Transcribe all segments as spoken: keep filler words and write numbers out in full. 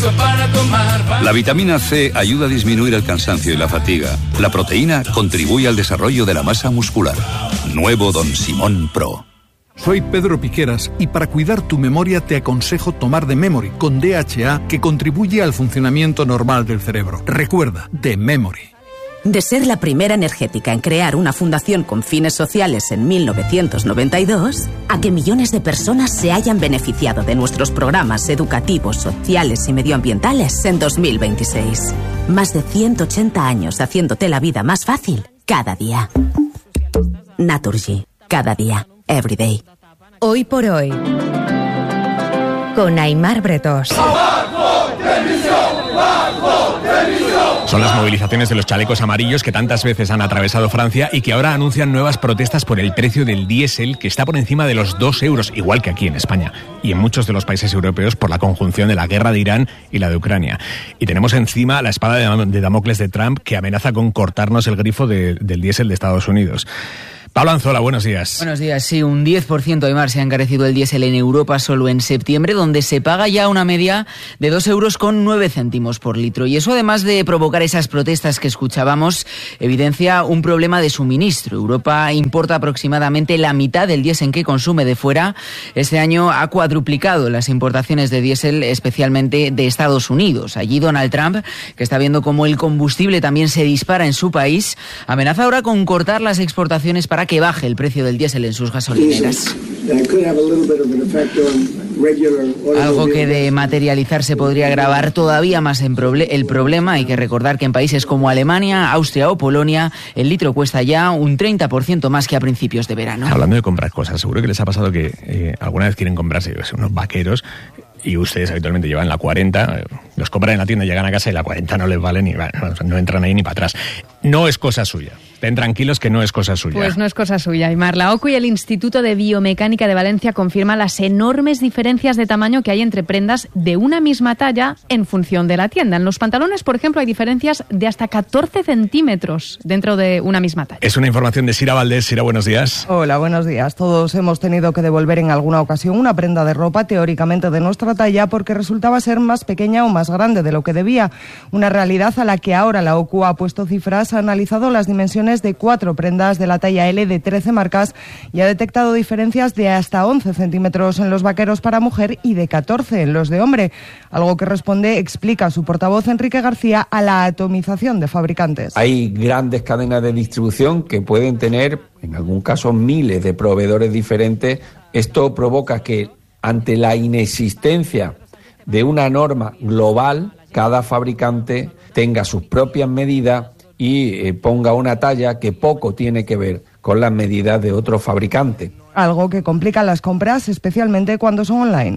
La vitamina C ayuda a disminuir el cansancio y la fatiga. La proteína contribuye al desarrollo de la masa muscular. Nuevo Don Simón Pro. Soy Pedro Piqueras y para cuidar tu memoria te aconsejo tomar The Memory con D H A, que contribuye al funcionamiento normal del cerebro. Recuerda, The Memory. De ser la primera energética en crear una fundación con fines sociales en mil novecientos noventa y dos, a que millones de personas se hayan beneficiado de nuestros programas educativos, sociales y medioambientales en dos mil veintiséis. Más de ciento ochenta años haciéndote la vida más fácil cada día. Naturgy. Cada día. Every day. Hoy por hoy. Con Aimar Bretos. Son las movilizaciones de los chalecos amarillos que tantas veces han atravesado Francia y que ahora anuncian nuevas protestas por el precio del diésel, que está por encima de los dos euros, igual que aquí en España y en muchos de los países europeos, por la conjunción de la guerra de Irán y la de Ucrania. Y tenemos encima la espada de Damocles de Trump, que amenaza con cortarnos el grifo de, del diésel de Estados Unidos. Pablo Anzola, buenos días. Buenos días, sí, un diez por ciento de más se ha encarecido el diésel en Europa solo en septiembre, donde se paga ya una media de dos euros con nueve céntimos por litro. Y eso, además de provocar esas protestas que escuchábamos, evidencia un problema de suministro. Europa importa aproximadamente la mitad del diésel que consume de fuera. Este año ha cuadruplicado las importaciones de diésel, especialmente de Estados Unidos. Allí Donald Trump, que está viendo cómo el combustible también se dispara en su país, amenaza ahora con cortar las exportaciones para que baje el precio del diésel en sus gasolineras. Algo que de materializarse podría agravar todavía más en proble- el problema. Hay que recordar que en países como Alemania, Austria o Polonia, el litro cuesta ya un treinta por ciento más que a principios de verano. Hablando de comprar cosas, seguro que les ha pasado que eh, alguna vez quieren comprarse yo sé, unos vaqueros y ustedes habitualmente llevan la cuarenta, los compran en la tienda, llegan a casa y la cuarenta no les vale ni, bueno, no entran ahí ni para atrás. No es cosa suya. Estén tranquilos que no es cosa suya. Pues no es cosa suya, Aimar. La O C U y el Instituto de Biomecánica de Valencia confirman las enormes diferencias de tamaño que hay entre prendas de una misma talla en función de la tienda. En los pantalones, por ejemplo, hay diferencias de hasta catorce centímetros dentro de una misma talla. Es una información de Sira Valdés. Sira, buenos días. Hola, buenos días. Todos hemos tenido que devolver en alguna ocasión una prenda de ropa teóricamente de nuestra talla porque resultaba ser más pequeña o más grande de lo que debía. Una realidad a la que ahora la O C U ha puesto cifras, ha analizado las dimensiones de cuatro prendas de la talla L de trece marcas y ha detectado diferencias de hasta once centímetros en los vaqueros para mujer y de catorce en los de hombre, algo que responde, explica su portavoz Enrique García, a la atomización de fabricantes. Hay grandes cadenas de distribución que pueden tener, en algún caso, miles de proveedores diferentes. Esto provoca que, ante la inexistencia de una norma global, cada fabricante tenga sus propias medidas y eh, ponga una talla que poco tiene que ver con las medidas de otro fabricante. Algo que complica las compras, especialmente cuando son online.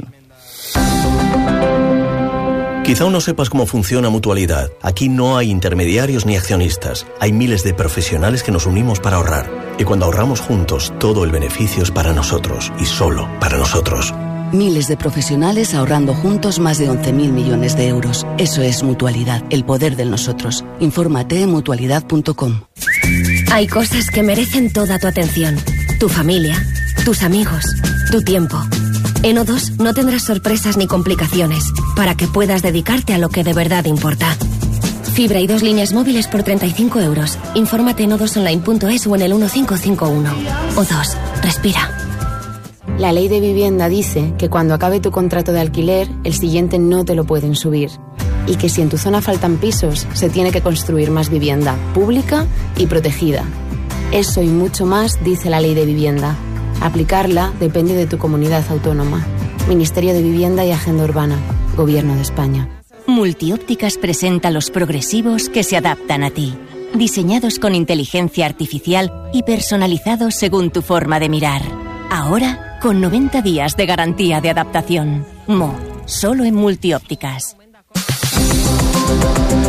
Quizá aún no sepas cómo funciona Mutualidad. Aquí no hay intermediarios ni accionistas. Hay miles de profesionales que nos unimos para ahorrar. Y cuando ahorramos juntos, todo el beneficio es para nosotros y solo para nosotros. Miles de profesionales ahorrando juntos más de once mil millones de euros. Eso es Mutualidad, el poder del nosotros. Infórmate en mutualidad punto com. Hay cosas que merecen toda tu atención. Tu familia, tus amigos, tu tiempo. En O dos no tendrás sorpresas ni complicaciones para que puedas dedicarte a lo que de verdad importa. Fibra y dos líneas móviles por treinta y cinco euros. Infórmate en o dos online punto es o en el uno cinco cinco uno. O dos, respira. La ley de vivienda dice que cuando acabe tu contrato de alquiler, el siguiente no te lo pueden subir. Y que si en tu zona faltan pisos, se tiene que construir más vivienda, pública y protegida. Eso y mucho más dice la ley de vivienda. Aplicarla depende de tu comunidad autónoma. Ministerio de Vivienda y Agenda Urbana. Gobierno de España. Multiópticas presenta los progresivos que se adaptan a ti. Diseñados con inteligencia artificial y personalizados según tu forma de mirar. Ahora, con noventa días de garantía de adaptación. Mo, solo en Multiópticas.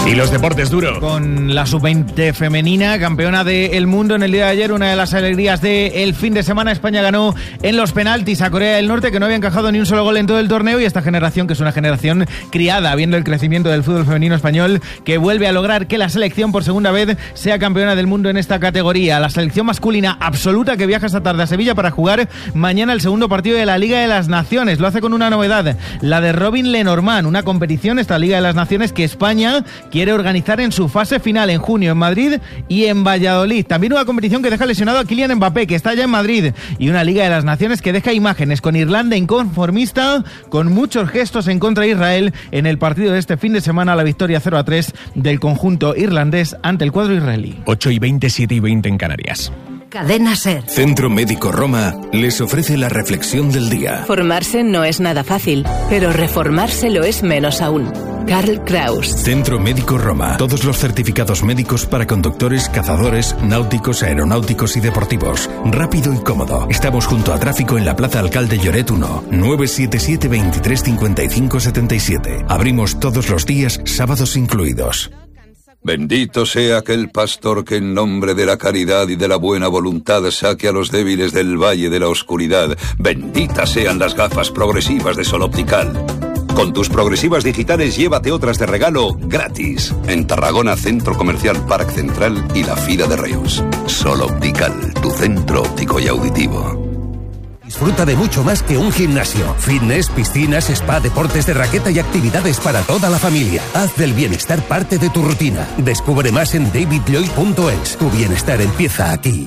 Y los deportes, Duro. Con la sub veinte femenina, campeona del mundo en el día de ayer, una de las alegrías del fin de semana. España ganó en los penaltis a Corea del Norte, que no había encajado ni un solo gol en todo el torneo, y esta generación, que es una generación criada, viendo el crecimiento del fútbol femenino español, que vuelve a lograr que la selección por segunda vez sea campeona del mundo en esta categoría. La selección masculina absoluta, que viaja esta tarde a Sevilla para jugar mañana el segundo partido de la Liga de las Naciones. Lo hace con una novedad, la de Robin Lenormand, una competición, esta Liga de las Naciones, que España quiere organizar en su fase final en junio en Madrid y en Valladolid. También una competición que deja lesionado a Kylian Mbappé, que está ya en Madrid, y una Liga de las Naciones que deja imágenes con Irlanda inconformista, con muchos gestos en contra de Israel en el partido de este fin de semana, la victoria cero a tres del conjunto irlandés ante el cuadro israelí. ocho y veinte, siete y veinte en Canarias. Cadena SER. Centro Médico Roma les ofrece la reflexión del día. Formarse no es nada fácil, pero reformarse lo es menos aún. Karl Kraus. Centro Médico Roma. Todos los certificados médicos para conductores, cazadores, náuticos, aeronáuticos y deportivos. Rápido y cómodo. Estamos junto a Tráfico en la Plaza Alcalde Lloret uno. nueve siete siete, veintitrés cincuenta y cinco setenta y siete. Abrimos todos los días, sábados incluidos. Bendito sea aquel pastor que en nombre de la caridad y de la buena voluntad saque a los débiles del valle de la oscuridad. Benditas sean las gafas progresivas de Sol Optical. Con tus progresivas digitales llévate otras de regalo gratis. En Tarragona, Centro Comercial Parc Central y la Fira de Reus. Sol Optical, tu centro óptico y auditivo. Disfruta de mucho más que un gimnasio. Fitness, piscinas, spa, deportes de raqueta y actividades para toda la familia. Haz del bienestar parte de tu rutina. Descubre más en david lloyd punto es. Tu bienestar empieza aquí.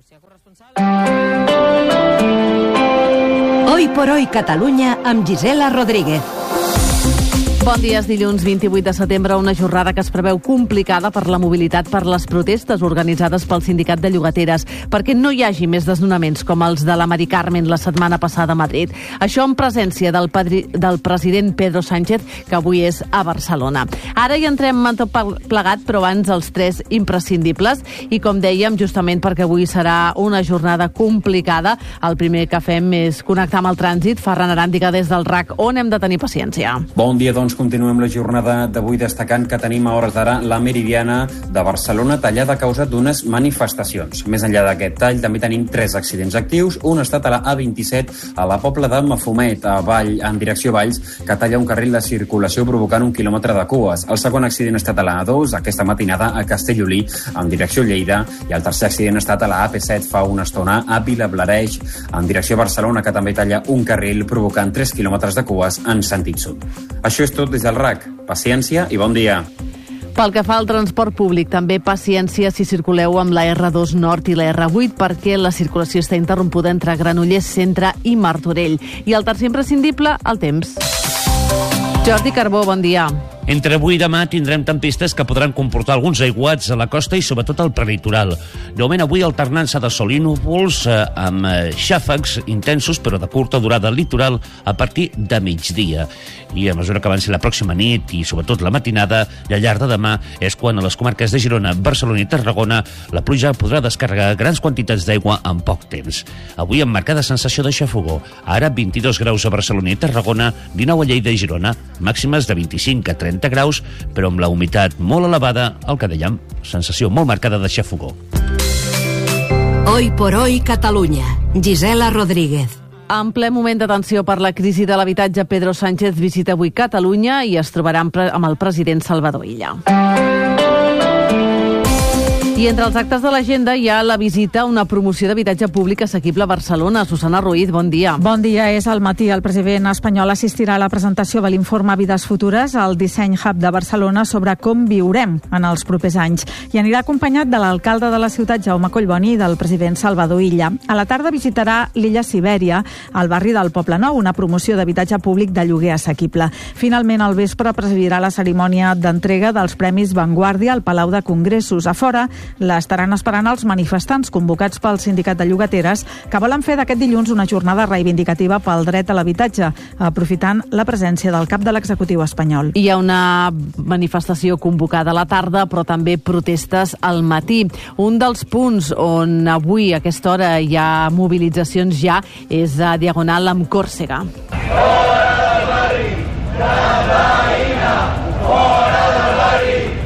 Hoy por hoy Catalunya amb Gisela Rodríguez. Bon dia, és dilluns vint-i-vuit de setembre, una jornada que es preveu complicada per la mobilitat per les protestes organitzades pel Sindicat de Llogateres, perquè no hi hagi més desnonaments com els de la Mari Carmen la setmana passada a Madrid. Això en presència del, padri, del president Pedro Sánchez, que avui és a Barcelona. Ara hi entrem en tot plegat, però abans els tres imprescindibles, i com dèiem, justament perquè avui serà una jornada complicada, el primer que fem és connectar amb el trànsit. Ferran Aràndiga, des del R A C, on hem de tenir paciència? Bon dia, doncs continuem la jornada d'avui destacant que tenim a hores d'ara la Meridiana de Barcelona tallada a causa d'unes manifestacions. Més enllà d'aquest tall també tenim tres accidents actius. Un ha estat a la A vint-i-set a la Pobla de Mafumet, a Vall, en direcció Valls, que talla un carril de circulació provocant un quilòmetre de cues. El segon accident ha estat a la A dos, aquesta matinada a Castellolí, en direcció Lleida, i el tercer accident ha estat a la A P set fa una estona a Vilablareix, en direcció Barcelona, que també talla un carril provocant tres quilòmetres de cues en sentit sud. Això és tot des del R A C. Paciència i bon dia. Pel que fa al transport públic, també paciència si circuleu amb la R dos Nord i la R vuit, perquè la circulació està interrompuda entre Granollers Centre i Martorell. I el tercer imprescindible, el temps. Jordi Carbó, bon dia. Entre avui i demà tindrem tempistes que podran comportar alguns aiguats a la costa i sobretot al prelitoral. De moment avui alternança de sol i núvols eh, amb eh, xàfecs intensos però de curta durada al litoral a partir de migdia. I a mesura que avanci la pròxima nit i sobretot la matinada i al llarg de demà és quan a les comarques de Girona, Barcelona i Tarragona la pluja podrà descarregar grans quantitats d'aigua en poc temps. Avui amb marcada sensació de xafogó. Ara vint-i-dos graus a Barcelona i Tarragona, dinou a Lleida i Girona, màximes de vint-i-cinc a trenta graus, però amb la humitat molt elevada, el que dèiem, sensació molt marcada de xafogó. Hoy por hoy Catalunya. Gisela Rodríguez. En ple moment d'atenció per la crisi de l'habitatge, Pedro Sánchez visita avui Catalunya i es trobarà amb el president Salvador Illa. I entre els actes de l'agenda hi ha la visita a una promoció d'habitatge públic assequible a Barcelona. Susana Ruiz, bon dia. Bon dia, és al matí. El president espanyol assistirà a la presentació de l'informe Vides Futures al Disseny Hub de Barcelona sobre com viurem en els propers anys. I anirà acompanyat de l'alcalde de la ciutat, Jaume Collboni, i del president Salvador Illa. A la tarda visitarà l'illa Sibèria, al barri del Poble Nou, una promoció d'habitatge públic de lloguer assequible. Finalment, al vespre presidirà la cerimònia d'entrega dels Premis Vanguardia al Palau de Congressos. A fora, l'estaran esperant els manifestants convocats pel Sindicat de Llogateres, que volen fer d'aquest dilluns una jornada reivindicativa pel dret a l'habitatge, aprofitant la presència del cap de l'executiu espanyol. Hi ha una manifestació convocada a la tarda, però també protestes al matí. Un dels punts on avui a aquesta hora hi ha mobilitzacions ja és a Diagonal amb Còrsega. Fora del barri, la veïna! Fora del barri!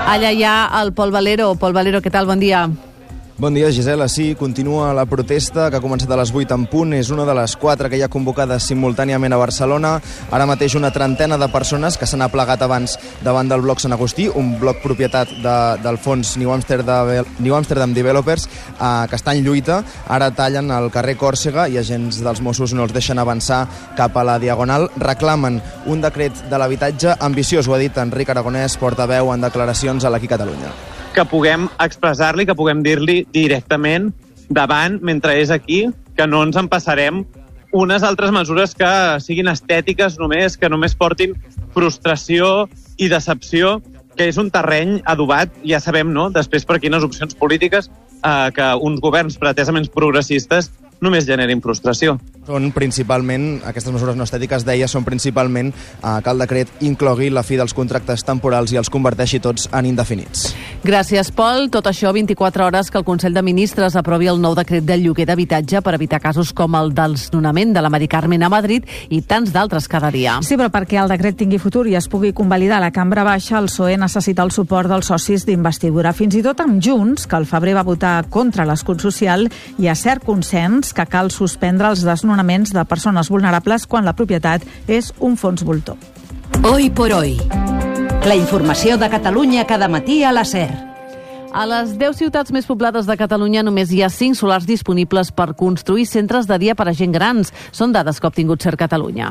Allà hi ha el Pol Valero. Pol Valero, què tal? Bon dia. Bon dia, Gisela. Sí, continua la protesta que ha començat a les vuit en punt. És una de les quatre que hi ha convocades simultàniament a Barcelona. Ara mateix una trentena de persones que s'han aplegat abans davant del bloc Sant Agustí, un bloc propietat de, del fons New Amsterdam, New Amsterdam Developers, eh, que està en lluita. Ara tallen el carrer Còrsega i agents dels Mossos no els deixen avançar cap a la Diagonal. Reclamen un decret de l'habitatge ambiciós, ho ha dit Enric Aragonès, portaveu en declaracions a l'Aquí Catalunya. Que puguem expressar-li, que puguem dir-li directament davant, mentre és aquí, que no ens en passarem unes altres mesures que siguin estètiques només, que només portin frustració i decepció, que és un terreny adobat, ja sabem, no?, després per quines opcions polítiques, eh, que uns governs pretesament progressistes només generin frustració. Són principalment, aquestes mesures no estètiques, deia, són principalment eh, que el decret inclogui la fi dels contractes temporals i els converteixi tots en indefinits. Gràcies, Pol. Tot això vint-i-quatre hores que el Consell de Ministres aprovi el nou decret del lloguer d'habitatge per evitar casos com el del desnonament de la Mari Carmen a Madrid i tants d'altres cada dia. Sí, però perquè el decret tingui futur i es pugui convalidar a la cambra baixa, el P S O E necessita el suport dels socis d'investidura. Fins i tot amb Junts, que al febrer va votar contra l'escut social, hi ha cert consens que cal suspendre els desnonaments de persones vulnerables quan la propietat és un fons voltor. Hoy por hoy. La informació de Catalunya cada matí a la SER. A les deu ciutats més poblades de Catalunya només hi ha cinc solars disponibles per construir centres de dia per a gent grans. Són dades que ha obtingut SER Catalunya.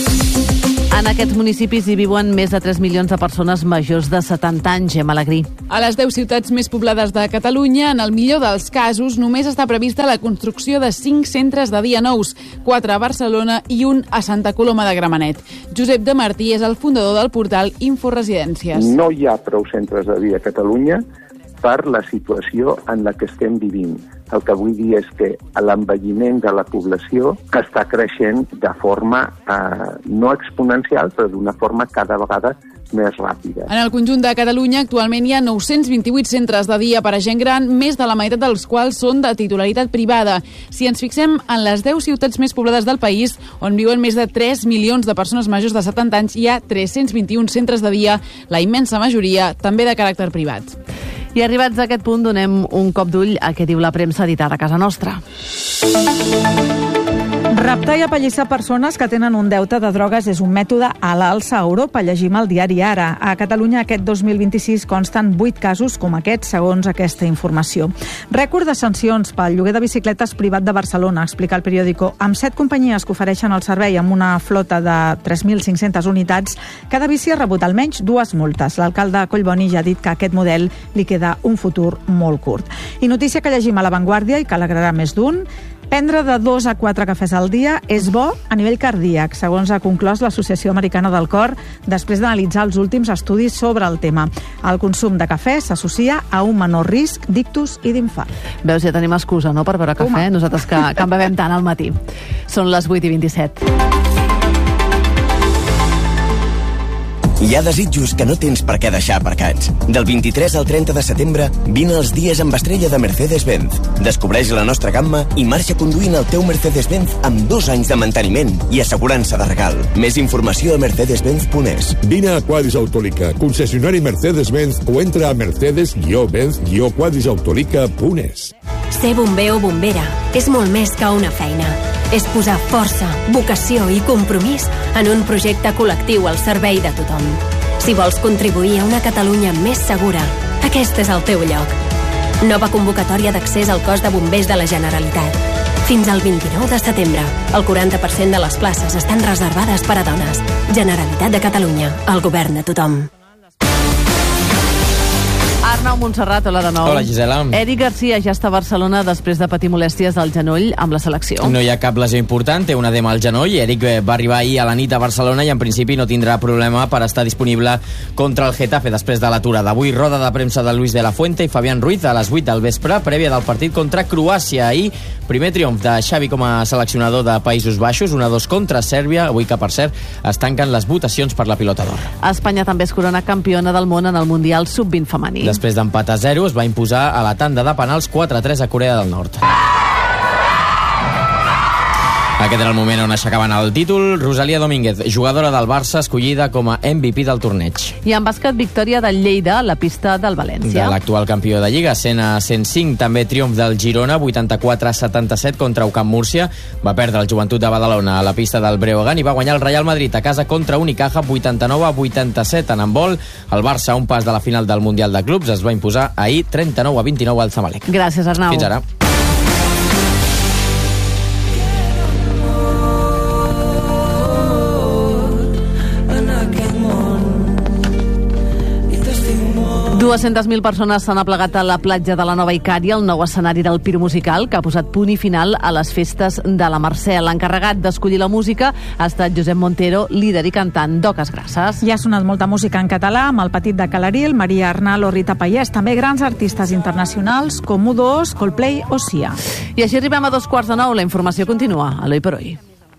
En aquests municipis hi viuen més de tres milions de persones majors de setanta anys, Gemma Alegrí. A les deu ciutats més poblades de Catalunya, en el millor dels casos, només està prevista la construcció de cinc centres de dia nous, quatre a Barcelona i un a Santa Coloma de Gramenet. Josep de Martí és el fundador del portal Inforesidències. No hi ha prou centres de dia a Catalunya per la situació en la que estem vivint. El que vull dir és que l'envelliment de la població està creixent de forma eh, no exponencial, però d'una forma cada vegada més ràpida. En el conjunt de Catalunya actualment hi ha nou-cents vint-i-vuit centres de dia per a gent gran, més de la meitat dels quals són de titularitat privada. Si ens fixem en les deu ciutats més poblades del país, on viuen més de tres milions de persones majors de setanta anys, hi ha tres-cents vint-i-un centres de dia, la immensa majoria també de caràcter privat. I arribats a aquest punt, donem un cop d'ull a què diu la premsa editada a casa nostra. Raptar i apallissar persones que tenen un deute de drogues és un mètode a l'alça a Europa, llegim al diari Ara. A Catalunya aquest dos mil vint-i-sis consten vuit casos com aquests, segons aquesta informació. Rècord de sancions pel lloguer de bicicletes privat de Barcelona, explica el periòdico. Amb set companyies que ofereixen el servei amb una flota de tres mil cinc-centes unitats, cada bici ha rebut almenys dues multes. L'alcalde Collboni ja ha dit que aquest model li queda un futur molt curt. I notícia que llegim a La Vanguardia i que alegrarà més d'un: prendre de dos a quatre cafès al dia és bo a nivell cardíac, segons ha conclòs l'Associació Americana del Cor, després d'analitzar els últims estudis sobre el tema. El consum de cafè s'associa a un menor risc d'ictus i d'infart. Veus, ja tenim excusa, no?, per beure cafè, Home. nosaltres que, que en bevem tant al matí. Són les vuit i vint-i-set. Hi ha desitjos que no tens per què deixar aparcats. Del vint-i-tres al trenta de setembre, vine els dies amb estrella de Mercedes-Benz. Descobreix la nostra gamma i marxa conduint el teu Mercedes-Benz amb dos anys de manteniment i assegurança de regal. Més informació a mercedes benz punt es. Vine a Quadris Autolica, concessionari Mercedes-Benz, o entra a mercedes benz quadris autolica punt es. Ser bomber o bombera és molt més que una feina. És posar força, vocació i compromís en un projecte col·lectiu al servei de tothom. Si vols contribuir a una Catalunya més segura, aquest és el teu lloc. Nova convocatòria d'accés al cos de bombers de la Generalitat. Fins al vint-i-nou de setembre, el quaranta per cent de les places estan reservades per a dones. Generalitat de Catalunya, el govern de tothom. Arnau Montserrat, hola de nou. Hola, Gisela. Eric Garcia ja està a Barcelona després de patir molèsties del genoll amb la selecció. No hi ha cap lesió important, té un edema al genoll. Eric va arribar ahir a la nit a Barcelona i en principi no tindrà problema per estar disponible contra el Getafe després de l'aturada. Avui roda de premsa de Luis de la Fuente i Fabián Ruiz a les vuit del vespre, prèvia del partit contra Croàcia. Ahir, primer triomf de Xavi com a seleccionador de Països Baixos, un a dos contra Sèrbia, avui que, per cert, es tanquen les votacions per la pilota d'or. Espanya també es corona campiona del món en el Mundial sub vint femení. Després d'empat a zero, es va imposar a la tanda de penals quatre a tres a Corea del Nord. Aquest era el moment on aixecaven el títol. Rosalía Domínguez, jugadora del Barça, escollida com a M V P del torneig. I en bàsquet, victòria del Lleida a la pista del València. De l'actual campió de Lliga, cent a cent cinc, també triomf del Girona, vuitanta-quatre a setanta-set contra U Camp Múrcia. Va perdre el Joventut de Badalona a la pista del Breogán i va guanyar el Real Madrid a casa contra Unicaja, vuitanta-nou a vuitanta-set en handbol. El Barça, a un pas de la final del Mundial de Clubs, es va imposar ahir trenta-nou a vint-i-nou al Zamalek. Gràcies, Arnau. Fins ara. dues-centes mil persones s'han aplegat a la platja de la Nova Icària, el nou escenari del Pir Musical, que ha posat punt i final a les festes de la Mercè. L'encarregat d'escollir la música ha estat Josep Montero, líder i cantant d'Oques Grasses. Hi ha sonat molta música en català, amb el Petit de Calaril, Maria Arnal o Rita Pallès, també grans artistes internacionals com U dos, Coldplay o Sia. I així arribem a dos quarts de nou. La informació continua a l'Hoy por Hoy.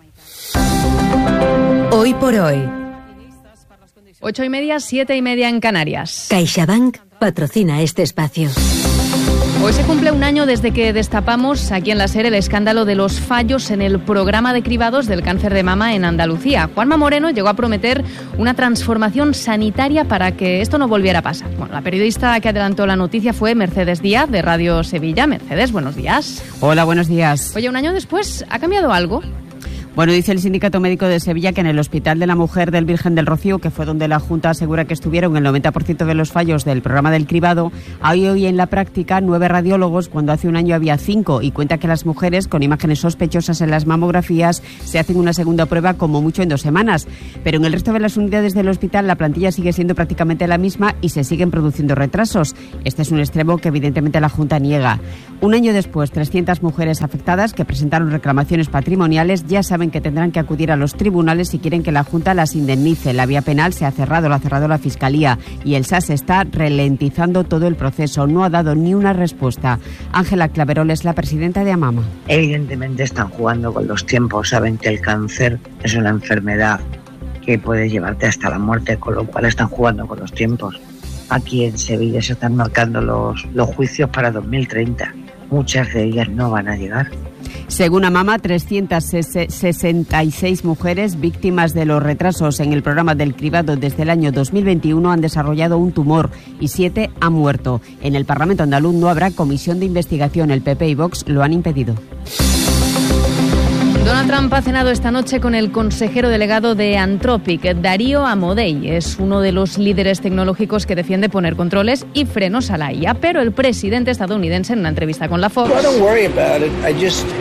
Hoy por Hoy. Ocho y media, siete y media en Canarias. CaixaBank patrocina este espacio. Hoy se cumple un año desde que destapamos aquí en la SER el escándalo de los fallos en el programa de cribados del cáncer de mama en Andalucía. Juanma Moreno llegó a prometer una transformación sanitaria para que esto no volviera a pasar. Bueno, la periodista que adelantó la noticia fue Mercedes Díaz, de Radio Sevilla. Mercedes, buenos días. Hola, buenos días. Oye, un año después, ¿ha cambiado algo? Bueno, dice el Sindicato Médico de Sevilla que en el Hospital de la Mujer del Virgen del Rocío, que fue donde la Junta asegura que estuvieron el noventa por ciento de los fallos del programa del cribado, hay hoy en la práctica nueve radiólogos cuando hace un año había cinco, y cuenta que las mujeres con imágenes sospechosas en las mamografías se hacen una segunda prueba como mucho en dos semanas. Pero en el resto de las unidades del hospital la plantilla sigue siendo prácticamente la misma y se siguen produciendo retrasos. Este es un extremo que evidentemente la Junta niega. Un año después, trescientas mujeres afectadas que presentaron reclamaciones patrimoniales ya saben que tendrán que acudir a los tribunales si quieren que la Junta las indemnice. La vía penal se ha cerrado, la ha cerrado la Fiscalía y el S A S está ralentizando todo el proceso. No ha dado ni una respuesta. Ángela Claverol es la presidenta de AMAMA. Evidentemente están jugando con los tiempos. Saben que el cáncer es una enfermedad que puede llevarte hasta la muerte, con lo cual están jugando con los tiempos. Aquí en Sevilla se están marcando los, los juicios para dos mil treinta. Muchas de ellas no van a llegar. Según AMAMA, trescientas sesenta y seis mujeres víctimas de los retrasos en el programa del cribado desde el año dos mil veintiuno han desarrollado un tumor y siete han muerto. En el Parlamento andaluz no habrá comisión de investigación. El P P y Vox lo han impedido. Donald Trump ha cenado esta noche con el consejero delegado de Anthropic, Darío Amodei. Es uno de los líderes tecnológicos que defiende poner controles y frenos a la I A, pero el presidente estadounidense, en una entrevista con la Fox, ha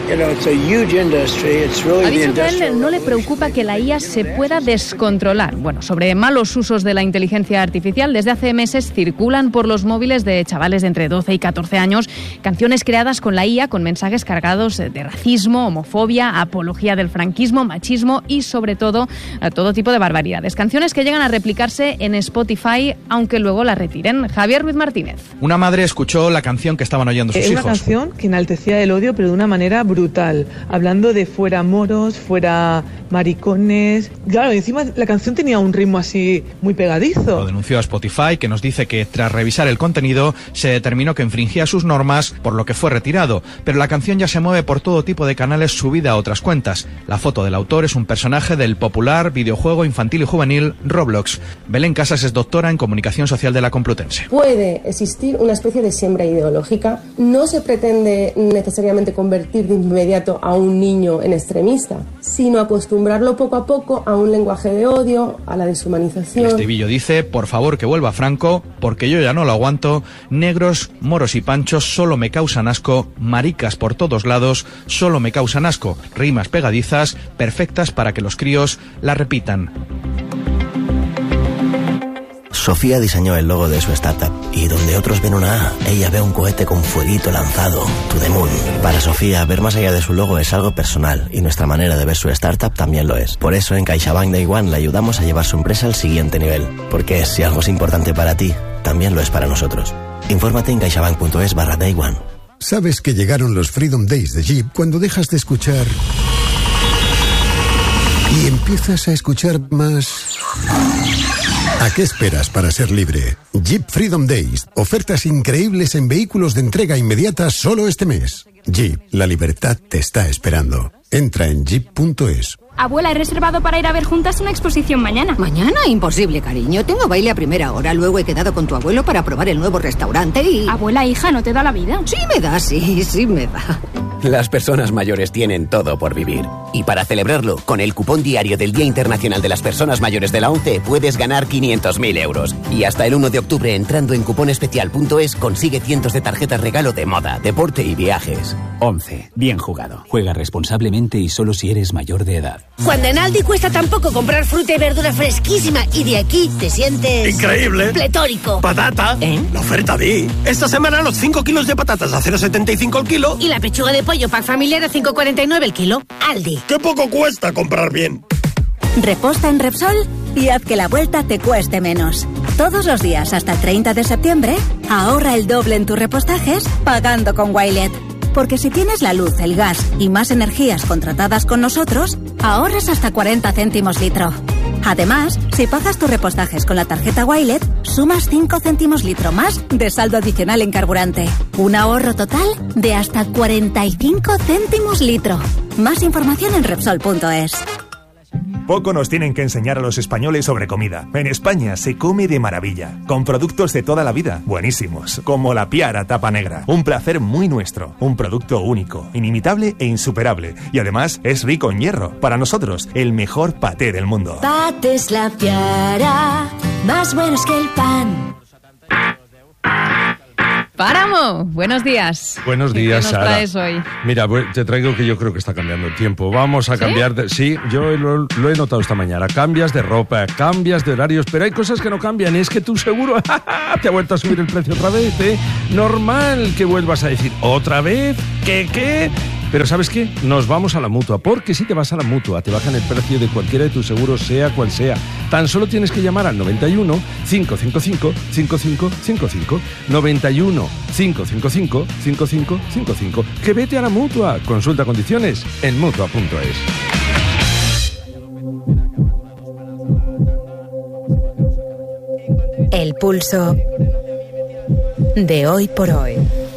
dicho que a él no le preocupa que la I A se pueda descontrolar. Bueno, sobre malos usos de la inteligencia artificial, desde hace meses circulan por los móviles de chavales de entre doce y catorce años canciones creadas con la I A con mensajes cargados de racismo, homofobia, apología del franquismo, machismo y, sobre todo, a todo tipo de barbaridades. Canciones que llegan a replicarse en Spotify, aunque luego la retiren. Javier Ruiz Martínez. Una madre escuchó la canción que estaban oyendo sus hijos. Es una canción que enaltecía el odio, pero de una manera brutal, hablando de fuera moros, fuera maricones. Claro, encima la canción tenía un ritmo así muy pegadizo. Lo denunció a Spotify, que nos dice que tras revisar el contenido se determinó que infringía sus normas, por lo que fue retirado. Pero la canción ya se mueve por todo tipo de canales subida a otras cuentas. La foto del autor es un personaje del popular videojuego infantil y juvenil Roblox. Belén Casas es doctora en comunicación social de la Complutense. Puede existir una especie de siembra ideológica. No se pretende necesariamente convertir de inmediato a un niño en extremista, sino acostumbrarlo poco a poco a un lenguaje de odio, a la deshumanización. El estribillo dice: por favor que vuelva Franco, porque yo ya no lo aguanto. Negros, moros y panchos solo me causan asco. Maricas por todos lados solo me causan asco. Rimas pegadizas, perfectas para que los críos la repitan. Sofía diseñó el logo de su startup y donde otros ven una A, ella ve un cohete con fueguito lanzado, to the moon. Para Sofía, ver más allá de su logo es algo personal y nuestra manera de ver su startup también lo es. Por eso en CaixaBank Day One le ayudamos a llevar su empresa al siguiente nivel. Porque si algo es importante para ti, también lo es para nosotros. Infórmate en caixabank.es barra Day One. Sabes que llegaron los Freedom Days de Jeep cuando dejas de escuchar y empiezas a escuchar más ¿A qué esperas para ser libre? Jeep Freedom Days. Ofertas increíbles en vehículos de entrega inmediata solo este mes. Jeep, la libertad te está esperando. Entra en jeep punto es. Abuela, he reservado para ir a ver juntas una exposición mañana. ¿Mañana? Imposible, cariño. Tengo baile a primera hora. Luego he quedado con tu abuelo para probar el nuevo restaurante y... Abuela, hija, ¿no te da la vida? Sí me da, sí, sí me da. Las personas mayores tienen todo por vivir. Y para celebrarlo, con el cupón diario del Día Internacional de las Personas Mayores de la ONCE puedes ganar quinientos mil euros. Y hasta el uno de octubre, entrando en cuponespecial punto es, consigue cientos de tarjetas regalo de moda, deporte y viajes. ONCE. Bien jugado. Juega responsablemente y solo si eres mayor de edad. Cuando en Aldi cuesta tan poco comprar fruta y verdura fresquísima y de aquí te sientes... ¡increíble! Pletórico. ¡Patata! ¿Eh? La oferta di. Esta semana los cinco kilos de patatas a cero coma setenta y cinco el kilo. Y la pechuga de pollo pack familiar a cinco coma cuarenta y nueve el kilo. Aldi. ¡Qué poco cuesta comprar bien! Reposta en Repsol y haz que la vuelta te cueste menos. Todos los días hasta el treinta de septiembre, ahorra el doble en tus repostajes pagando con Wilet. Porque si tienes la luz, el gas y más energías contratadas con nosotros, ahorras hasta cuarenta céntimos litro. Además, si pagas tus repostajes con la tarjeta Wilet, sumas cinco céntimos litro más de saldo adicional en carburante. Un ahorro total de hasta cuarenta y cinco céntimos litro. Más información en Repsol punto es. Poco nos tienen que enseñar a los españoles sobre comida. En España se come de maravilla, con productos de toda la vida, buenísimos, como la Piara tapa negra. Un placer muy nuestro, un producto único, inimitable e insuperable. Y además es rico en hierro. Para nosotros, el mejor paté del mundo. Patés La Piara, más buenos que el pan. Páramo, buenos días. Buenos días, ¿Qué nos Sara. traes hoy? Mira, te traigo que yo creo que está cambiando el tiempo. Vamos a ¿Sí? cambiar de... Sí, yo lo, lo he notado esta mañana. Cambias de ropa, cambias de horarios, pero hay cosas que no cambian. Y es que tú seguro te ha vuelto a subir el precio otra vez, ¿eh? Normal que vuelvas a decir, ¿otra vez? ¿Qué, qué? Pero ¿sabes qué? Nos vamos a la Mutua, porque si te vas a la Mutua te bajan el precio de cualquiera de tus seguros, sea cual sea. Tan solo tienes que llamar al noventa y uno, cinco cinco cinco, cinco cinco cinco cinco, noventa y uno, cinco cinco cinco, cinco cinco cinco cinco. Que vete a la Mutua. Consulta condiciones en mutua punto es. El pulso de hoy por hoy.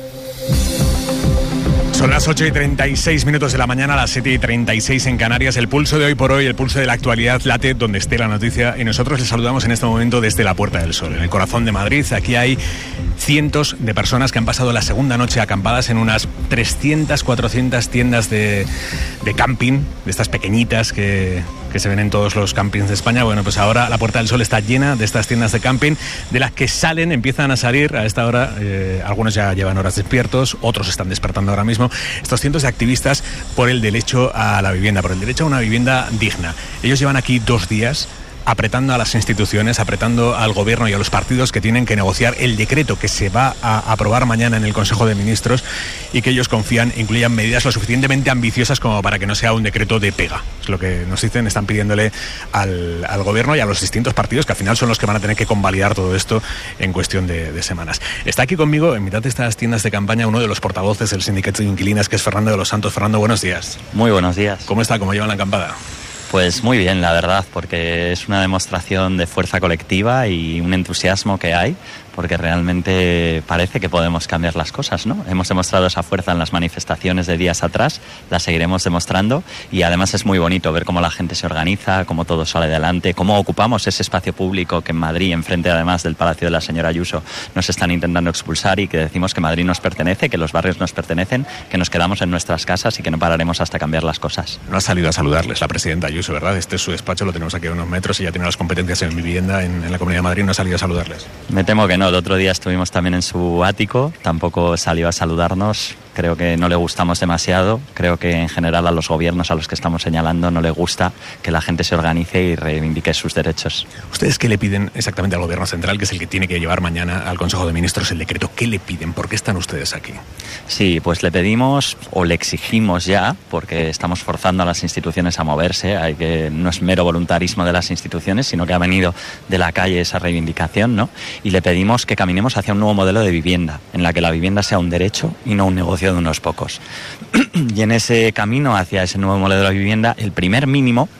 Son las ocho y treinta y seis minutos de la mañana, las siete y treinta y seis en Canarias. El pulso de hoy por hoy, el pulso de la actualidad late donde esté la noticia. Y nosotros les saludamos en este momento desde la Puerta del Sol, en el corazón de Madrid. Aquí hay cientos de personas que han pasado la segunda noche acampadas en unas trescientas, cuatrocientas tiendas de, de camping, de estas pequeñitas que, que se ven en todos los campings de España. Bueno, pues ahora la Puerta del Sol está llena de estas tiendas de camping, de las que salen, empiezan a salir a esta hora. Eh, algunos ya llevan horas despiertos, otros están despertando ahora mismo. Estos cientos de activistas por el derecho a la vivienda, por el derecho a una vivienda digna. Ellos llevan aquí dos días apretando a las instituciones, apretando al gobierno y a los partidos que tienen que negociar el decreto que se va a aprobar mañana en el Consejo de Ministros y que ellos confían incluyan medidas lo suficientemente ambiciosas como para que no sea un decreto de pega. Es lo que nos dicen, están pidiéndole al, al gobierno y a los distintos partidos, que al final son los que van a tener que convalidar todo esto en cuestión de, de semanas. Está aquí conmigo, en mitad de estas tiendas de campaña, uno de los portavoces del sindicato de inquilinas, que es Fernando de los Santos. Fernando, buenos días. Muy buenos días. ¿Cómo está? ¿Cómo llevan la acampada? Pues muy bien, la verdad, porque es una demostración de fuerza colectiva y un entusiasmo que hay, porque realmente parece que podemos cambiar las cosas, ¿no? Hemos demostrado esa fuerza en las manifestaciones de días atrás, la seguiremos demostrando, y además es muy bonito ver cómo la gente se organiza, cómo todo sale adelante, cómo ocupamos ese espacio público que en Madrid, enfrente además del Palacio de la señora Ayuso, nos están intentando expulsar, y que decimos que Madrid nos pertenece, que los barrios nos pertenecen, que nos quedamos en nuestras casas y que no pararemos hasta cambiar las cosas. No ha salido a saludarles la presidenta Ayuso, ¿verdad? Este es su despacho, lo tenemos aquí a unos metros y ya tiene las competencias en vivienda en, en la Comunidad de Madrid. No ha salido a saludarles. Me temo que no. El otro día estuvimos también en su ático, tampoco salió a saludarnos. Creo que no le gustamos demasiado. Creo que en general a los gobiernos a los que estamos señalando no le gusta que la gente se organice y reivindique sus derechos. ¿Ustedes qué le piden exactamente al gobierno central, que es el que tiene que llevar mañana al Consejo de Ministros el decreto? ¿Qué le piden? ¿Por qué están ustedes aquí? Sí, pues le pedimos o le exigimos ya, porque estamos forzando a las instituciones a moverse. Hay que, no es mero voluntarismo de las instituciones, sino que ha venido de la calle esa reivindicación, ¿no? Y le pedimos que caminemos hacia un nuevo modelo de vivienda, en la que la vivienda sea un derecho y no un negocio de unos pocos. Y en ese camino hacia ese nuevo modelo de vivienda, el primer mínimo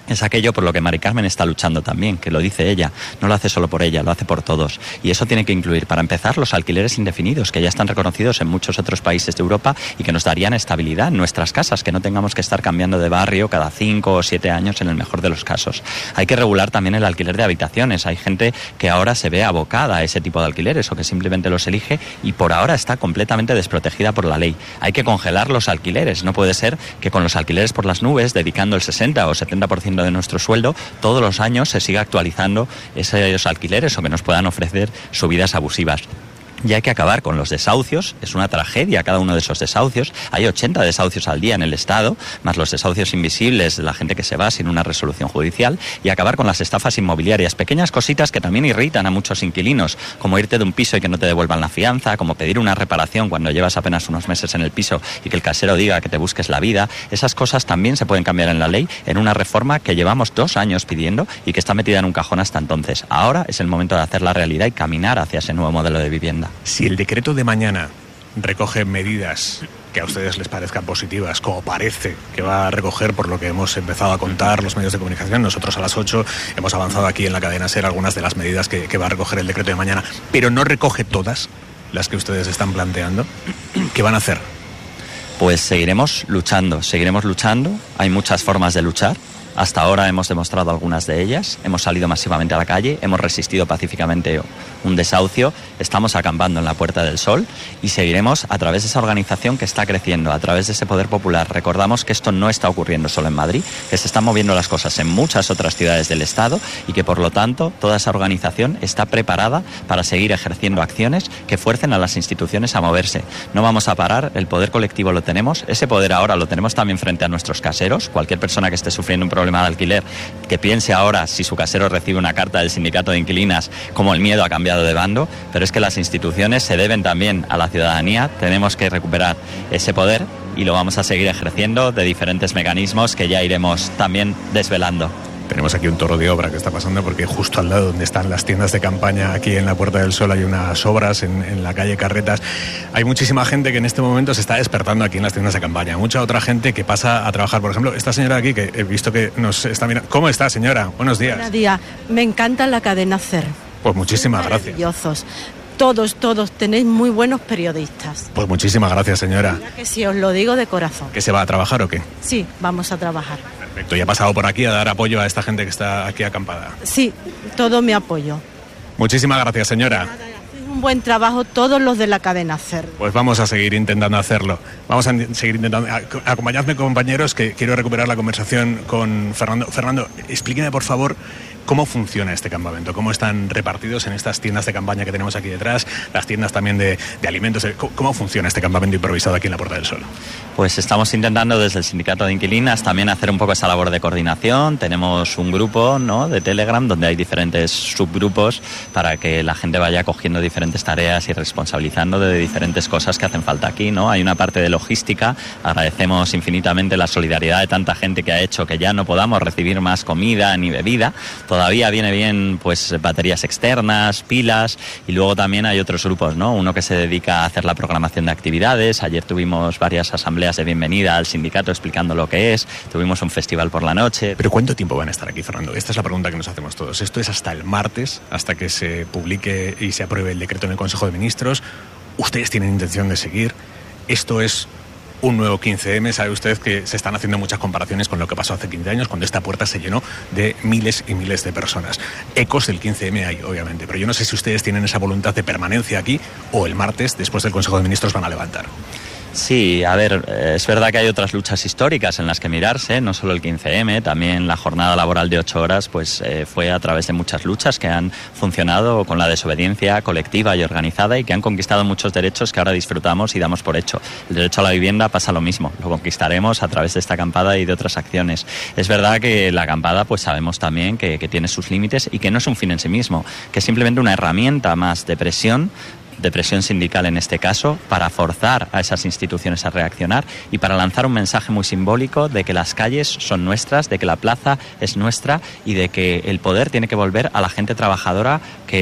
es aquello por lo que Mari Carmen está luchando también, que lo dice ella, no lo hace solo por ella, lo hace por todos. Y eso tiene que incluir, para empezar, los alquileres indefinidos, que ya están reconocidos en muchos otros países de Europa y que nos darían estabilidad en nuestras casas, que no tengamos que estar cambiando de barrio cada cinco o siete años en el mejor de los casos. Hay que regular también el alquiler de habitaciones. Hay gente que ahora se ve abocada a ese tipo de alquileres o que simplemente los elige y por ahora está completamente desprotegida por la ley. Hay que congelar los alquileres. No puede ser que con los alquileres por las nubes, dedicando el sesenta o setenta por ciento de nuestro sueldo, todos los años se siga actualizando esos alquileres o que nos puedan ofrecer subidas abusivas. Y hay que acabar con los desahucios, es una tragedia cada uno de esos desahucios. Hay ochenta desahucios al día en el Estado, más los desahucios invisibles de la gente que se va sin una resolución judicial, y acabar con las estafas inmobiliarias, pequeñas cositas que también irritan a muchos inquilinos, como irte de un piso y que no te devuelvan la fianza, como pedir una reparación cuando llevas apenas unos meses en el piso y que el casero diga que te busques la vida. Esas cosas también se pueden cambiar en la ley en una reforma que llevamos dos años pidiendo y que está metida en un cajón hasta entonces. Ahora es el momento de hacerla realidad y caminar hacia ese nuevo modelo de vivienda. Si el decreto de mañana recoge medidas que a ustedes les parezcan positivas, como parece que va a recoger por lo que hemos empezado a contar los medios de comunicación, nosotros a las ocho hemos avanzado aquí en la cadena SER algunas de las medidas que, que va a recoger el decreto de mañana, pero no recoge todas las que ustedes están planteando, ¿qué van a hacer? Pues seguiremos luchando, seguiremos luchando, hay muchas formas de luchar. Hasta ahora hemos demostrado algunas de ellas, hemos salido masivamente a la calle, hemos resistido pacíficamente un desahucio, estamos acampando en la Puerta del Sol y seguiremos a través de esa organización que está creciendo, a través de ese poder popular. Recordamos que esto no está ocurriendo solo en Madrid, que se están moviendo las cosas en muchas otras ciudades del Estado y que por lo tanto toda esa organización está preparada para seguir ejerciendo acciones que fuercen a las instituciones a moverse. No vamos a parar, el poder colectivo lo tenemos, ese poder ahora lo tenemos también frente a nuestros caseros. Cualquier persona que esté sufriendo un problema de alquiler, que piense ahora si su casero recibe una carta del sindicato de inquilinas, como el miedo ha cambiado de bando, pero es que las instituciones se deben también a la ciudadanía, tenemos que recuperar ese poder y lo vamos a seguir ejerciendo de diferentes mecanismos que ya iremos también desvelando. Tenemos aquí un toro de obra que está pasando porque justo al lado donde están las tiendas de campaña, aquí en la Puerta del Sol, hay unas obras en, en la calle Carretas. Hay muchísima gente que en este momento se está despertando aquí en las tiendas de campaña. Mucha otra gente que pasa a trabajar. Por ejemplo, esta señora aquí que he visto que nos está mirando. ¿Cómo está, señora? Buenos días. Buenos días. Me encanta la cadena SER. Pues muchísimas gracias. Maravillosos. Todos, todos tenéis muy buenos periodistas. Pues muchísimas gracias, señora. Mira que sí, os lo digo de corazón. ¿Que se va a trabajar o qué? Sí, vamos a trabajar. Perfecto, ¿y ha pasado por aquí a dar apoyo a esta gente que está aquí acampada? Sí, todo mi apoyo. Muchísimas gracias, señora. Hacéis un buen trabajo todos los de la cadena SER. Pues vamos a seguir intentando hacerlo. Vamos a seguir intentando. Acompañadme, compañeros, que quiero recuperar la conversación con Fernando. Fernando, explíqueme, por favor, ¿cómo funciona este campamento? ¿Cómo están repartidos en estas tiendas de campaña que tenemos aquí detrás? Las tiendas también de, de alimentos. ¿Cómo funciona este campamento improvisado aquí en la Puerta del Sol? Pues estamos intentando desde el Sindicato de Inquilinas también hacer un poco esa labor de coordinación. Tenemos un grupo, ¿no?, de Telegram donde hay diferentes subgrupos para que la gente vaya cogiendo diferentes tareas y responsabilizando de diferentes cosas que hacen falta aquí, ¿no? Hay una parte de logística. Agradecemos infinitamente la solidaridad de tanta gente que ha hecho que ya no podamos recibir más comida ni bebida. Todavía viene bien pues baterías externas, pilas, y luego también hay otros grupos, ¿no? Uno que se dedica a hacer la programación de actividades. Ayer tuvimos varias asambleas de bienvenida al sindicato explicando lo que es. Tuvimos un festival por la noche. ¿Pero cuánto tiempo van a estar aquí, Fernando? Esta es la pregunta que nos hacemos todos. Esto es hasta el martes, hasta que se publique y se apruebe el decreto en el Consejo de Ministros. ¿Ustedes tienen intención de seguir? Esto es un nuevo quince eme, sabe usted que se están haciendo muchas comparaciones con lo que pasó hace quince años, cuando esta puerta se llenó de miles y miles de personas. Ecos del quince eme hay, obviamente, pero yo no sé si ustedes tienen esa voluntad de permanencia aquí o el martes, después del Consejo de Ministros, van a levantar. Sí, a ver, es verdad que hay otras luchas históricas en las que mirarse, no solo el quince eme, también la jornada laboral de ocho horas pues eh, fue a través de muchas luchas que han funcionado con la desobediencia colectiva y organizada y que han conquistado muchos derechos que ahora disfrutamos y damos por hecho. El derecho a la vivienda pasa lo mismo, lo conquistaremos a través de esta acampada y de otras acciones. Es verdad que la acampada pues sabemos también que, que tiene sus límites y que no es un fin en sí mismo, que es simplemente una herramienta más de presión, de presión sindical en este caso, para forzar a esas instituciones a reaccionar y para lanzar un mensaje muy simbólico de que las calles son nuestras, de que la plaza es nuestra y de que el poder tiene que volver a la gente trabajadora que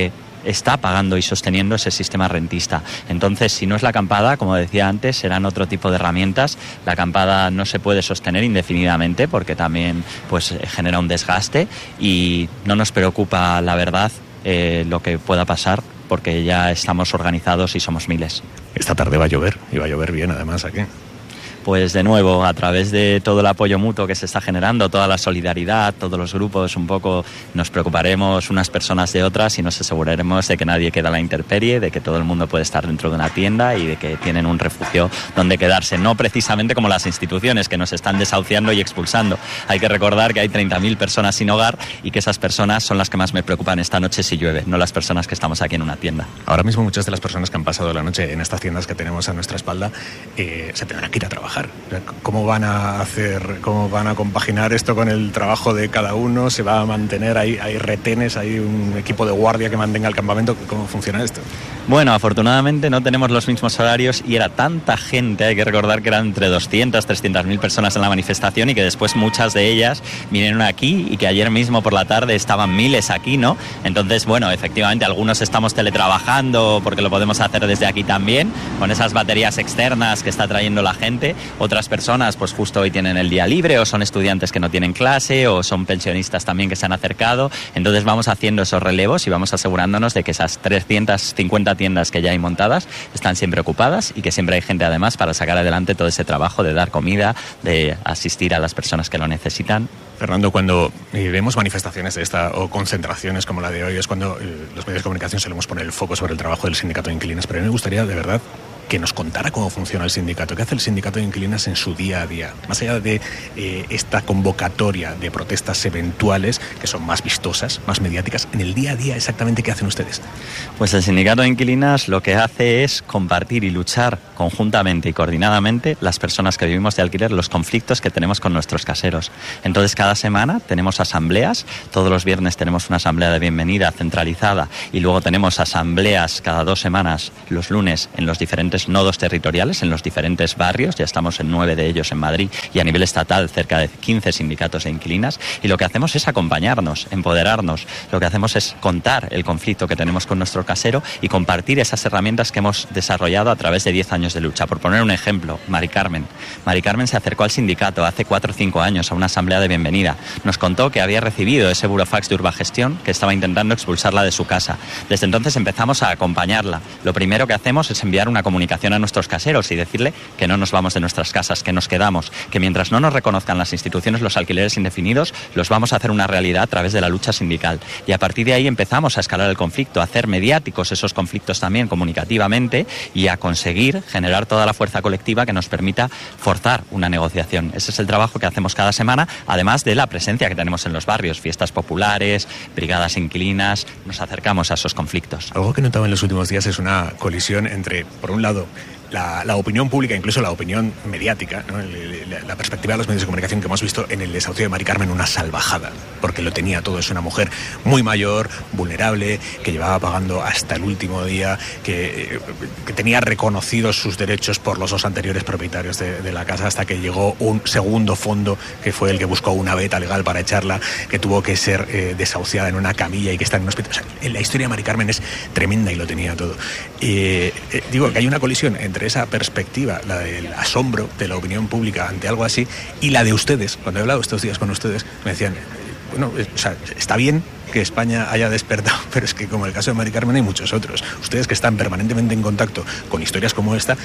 está pagando y sosteniendo ese sistema rentista. Entonces, si no es la acampada, como decía antes, serán otro tipo de herramientas. La acampada no se puede sostener indefinidamente porque también pues genera un desgaste y no nos preocupa, la verdad, eh, lo que pueda pasar, porque ya estamos organizados y somos miles. Esta tarde va a llover, y va a llover bien además aquí. Pues de nuevo, a través de todo el apoyo mutuo que se está generando, toda la solidaridad, todos los grupos, un poco nos preocuparemos unas personas de otras y nos aseguraremos de que nadie queda a la intemperie, de que todo el mundo puede estar dentro de una tienda y de que tienen un refugio donde quedarse. No precisamente como las instituciones que nos están desahuciando y expulsando. Hay que recordar que hay treinta mil personas sin hogar y que esas personas son las que más me preocupan esta noche si llueve, no las personas que estamos aquí en una tienda. Ahora mismo muchas de las personas que han pasado la noche en estas tiendas que tenemos a nuestra espalda eh, se tendrán que ir a trabajar. ¿Cómo van a hacer, cómo van a compaginar esto con el trabajo de cada uno? ¿Se va a mantener? ¿Hay, hay retenes? ¿Hay un equipo de guardia que mantenga el campamento? ¿Cómo funciona esto? Bueno, afortunadamente no tenemos los mismos horarios y era tanta gente, hay que recordar que eran entre doscientas, trescientas mil personas en la manifestación y que después muchas de ellas vinieron aquí y que ayer mismo por la tarde estaban miles aquí, ¿no? Entonces, bueno, efectivamente algunos estamos teletrabajando porque lo podemos hacer desde aquí también, con esas baterías externas que está trayendo la gente. Otras personas pues justo hoy tienen el día libre o son estudiantes que no tienen clase o son pensionistas también que se han acercado. Entonces vamos haciendo esos relevos y vamos asegurándonos de que esas trescientas cincuenta tiendas que ya hay montadas están siempre ocupadas y que siempre hay gente además para sacar adelante todo ese trabajo de dar comida, de asistir a las personas que lo necesitan. Fernando, cuando eh, vemos manifestaciones de esta o concentraciones como la de hoy es cuando eh, los medios de comunicación solemos poner el foco sobre el trabajo del sindicato de inquilinos, pero a mí me gustaría de verdad que nos contara cómo funciona el sindicato, qué hace el sindicato de inquilinas en su día a día, más allá de eh, esta convocatoria de protestas eventuales que son más vistosas, más mediáticas, en el día a día exactamente qué hacen ustedes. Pues el sindicato de inquilinas lo que hace es compartir y luchar conjuntamente y coordinadamente las personas que vivimos de alquiler, los conflictos que tenemos con nuestros caseros. Entonces cada semana tenemos asambleas, todos los viernes tenemos una asamblea de bienvenida centralizada y luego tenemos asambleas cada dos semanas los lunes en los diferentes nodos territoriales, en los diferentes barrios, ya estamos en nueve de ellos en Madrid y a nivel estatal cerca de quince sindicatos de inquilinas y lo que hacemos es acompañarnos, empoderarnos, lo que hacemos es contar el conflicto que tenemos con nuestro casero y compartir esas herramientas que hemos desarrollado a través de diez años de lucha. Por poner un ejemplo, Mari Carmen. Mari Carmen se acercó al sindicato hace cuatro o cinco años a una asamblea de bienvenida. Nos contó que había recibido ese burofax de Urbagestión que estaba intentando expulsarla de su casa. Desde entonces empezamos a acompañarla. Lo primero que hacemos es enviar una comunicación a nuestros caseros y decirle que no nos vamos de nuestras casas, que nos quedamos, que mientras no nos reconozcan las instituciones los alquileres indefinidos, los vamos a hacer una realidad a través de la lucha sindical. Y a partir de ahí empezamos a escalar el conflicto, a hacer mediáticos esos conflictos también comunicativamente y a conseguir generar toda la fuerza colectiva que nos permita forzar una negociación. Ese es el trabajo que hacemos cada semana, además de la presencia que tenemos en los barrios, fiestas populares, brigadas inquilinas, nos acercamos a esos conflictos. Algo que he notado en los últimos días es una colisión entre, por un lado, La, la opinión pública, incluso la opinión mediática, ¿no? la, la perspectiva de los medios de comunicación que hemos visto en el desahucio de Mari Carmen, una salvajada, porque lo tenía todo. Es una mujer muy mayor, vulnerable, que llevaba pagando hasta el último día, que, que tenía reconocidos sus derechos por los dos anteriores propietarios de, de la casa, hasta que llegó un segundo fondo, que fue el que buscó una veta legal para echarla, que tuvo que ser eh, desahuciada en una camilla y que está en un hospital. O sea, la historia de Mari Carmen es tremenda y lo tenía todo. Eh, eh, digo que hay una colisión entre entre esa perspectiva, la del asombro de la opinión pública ante algo así, y la de ustedes. Cuando he hablado estos días con ustedes, me decían, bueno, o sea, está bien que España haya despertado, pero es que como el caso de Mari Carmen hay muchos otros. Ustedes que están permanentemente en contacto con historias como esta,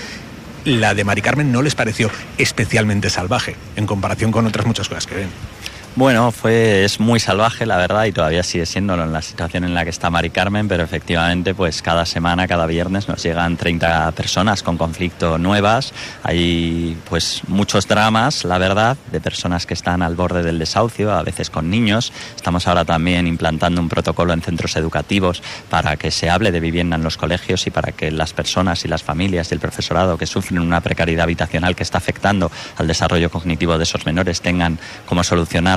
la de Mari Carmen no les pareció especialmente salvaje en comparación con otras muchas cosas que ven. Bueno, fue, es muy salvaje, la verdad, y todavía sigue siéndolo en la situación en la que está Mari Carmen, pero efectivamente, pues cada semana, cada viernes nos llegan treinta personas con conflicto nuevas. Hay pues muchos dramas, la verdad, de personas que están al borde del desahucio, a veces con niños. Estamos ahora también implantando un protocolo en centros educativos para que se hable de vivienda en los colegios y para que las personas y las familias y el profesorado que sufren una precariedad habitacional que está afectando al desarrollo cognitivo de esos menores tengan cómo solucionar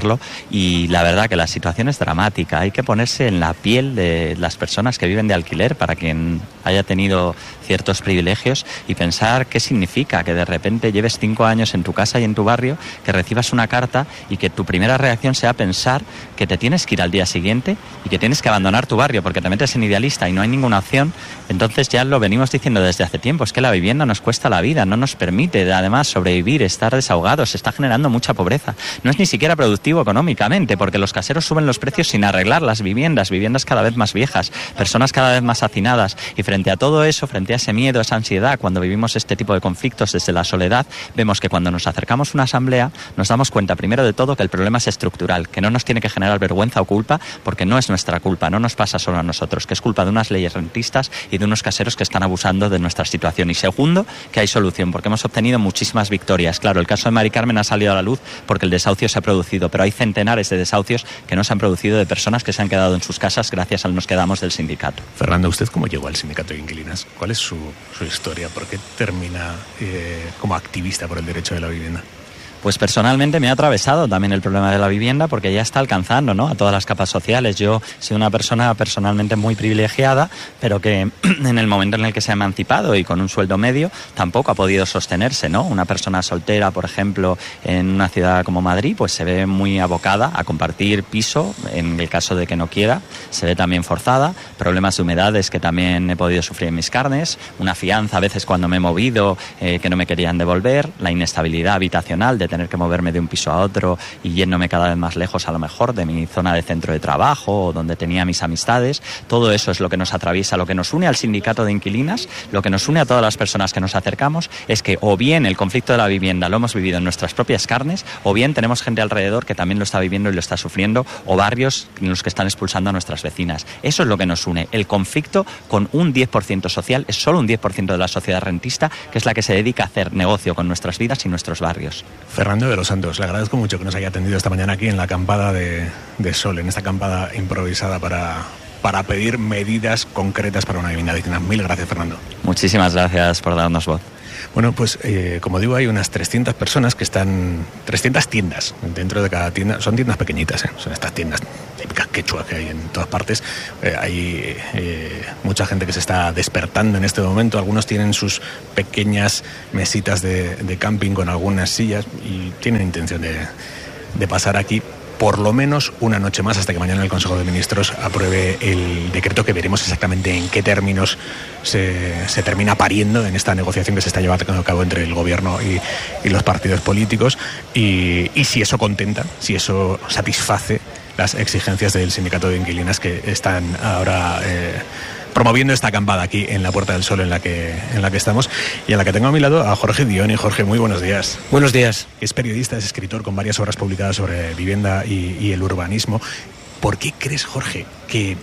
hacerlo, y la verdad que la situación es dramática. Hay que ponerse en la piel de las personas que viven de alquiler, para quien haya tenido ciertos privilegios, y pensar qué significa que de repente lleves cinco años en tu casa y en tu barrio, que recibas una carta y que tu primera reacción sea pensar que te tienes que ir al día siguiente y que tienes que abandonar tu barrio porque te metes en Idealista y no hay ninguna opción. Entonces ya lo venimos diciendo desde hace tiempo, es que la vivienda nos cuesta la vida, no nos permite además sobrevivir, estar desahogados, se está generando mucha pobreza. No es ni siquiera productivo económicamente, porque los caseros suben los precios sin arreglar las viviendas, viviendas cada vez más viejas, personas cada vez más hacinadas, y frente a todo eso, frente a ese miedo, esa ansiedad, cuando vivimos este tipo de conflictos desde la soledad, vemos que cuando nos acercamos a una asamblea nos damos cuenta primero de todo que el problema es estructural, que no nos tiene que generar vergüenza o culpa, porque no es nuestra culpa, no nos pasa solo a nosotros, que es culpa de unas leyes rentistas y de unos caseros que están abusando de nuestra situación. Y segundo, que hay solución, porque hemos obtenido muchísimas victorias. Claro, el caso de Mari Carmen ha salido a la luz porque el desahucio se ha producido, pero hay centenares de desahucios que no se han producido de personas que se han quedado en sus casas gracias al Nos Quedamos del sindicato. Fernando, ¿usted cómo llegó al sindicato de inquilinas? ¿Cuál es su, su historia? ¿Por qué termina eh, como activista por el derecho de la vivienda? Pues personalmente me ha atravesado también el problema de la vivienda, porque ya está alcanzando, ¿no?, a todas las capas sociales. Yo soy una persona personalmente muy privilegiada, pero que en el momento en el que se ha emancipado y con un sueldo medio tampoco ha podido sostenerse, ¿no? Una persona soltera, por ejemplo, en una ciudad como Madrid, pues se ve muy abocada a compartir piso en el caso de que no quiera, se ve también forzada, problemas de humedades que también he podido sufrir en mis carnes, una fianza a veces cuando me he movido eh, que no me querían devolver, la inestabilidad habitacional de tener que moverme de un piso a otro y yéndome cada vez más lejos a lo mejor de mi zona de centro de trabajo o donde tenía mis amistades. Todo eso es lo que nos atraviesa, lo que nos une al sindicato de inquilinas, lo que nos une a todas las personas que nos acercamos es que o bien el conflicto de la vivienda lo hemos vivido en nuestras propias carnes, o bien tenemos gente alrededor que también lo está viviendo y lo está sufriendo, o barrios en los que están expulsando a nuestras vecinas. Eso es lo que nos une. El conflicto con un diez por ciento social, es solo un diez por ciento de la sociedad rentista, que es la que se dedica a hacer negocio con nuestras vidas y nuestros barrios. Fernando de los Santos, le agradezco mucho que nos haya atendido esta mañana aquí en la acampada de, de Sol, en esta acampada improvisada para, para pedir medidas concretas para una vivienda digna. Mil gracias, Fernando. Muchísimas gracias por darnos voz. Bueno, pues eh, como digo, hay unas trescientas personas que están, trescientas tiendas dentro de cada tienda, son tiendas pequeñitas, ¿eh? Son estas tiendas típicas quechua que hay en todas partes. Eh, hay eh, mucha gente que se está despertando en este momento, algunos tienen sus pequeñas mesitas de, de camping con algunas sillas y tienen intención de, de pasar aquí por lo menos una noche más, hasta que mañana el Consejo de Ministros apruebe el decreto, que veremos exactamente en qué términos se, se termina pariendo en esta negociación que se está llevando a cabo entre el Gobierno y, y los partidos políticos, y, y si eso contenta, si eso satisface las exigencias del sindicato de inquilinas que están ahora eh, promoviendo esta acampada aquí en la Puerta del Sol en la que en la que estamos, y a la que tengo a mi lado a Jorge Dioni. Jorge, muy buenos días. Buenos días. Es periodista, es escritor con varias obras publicadas sobre vivienda y, y el urbanismo. ¿Por qué crees, Jorge, que,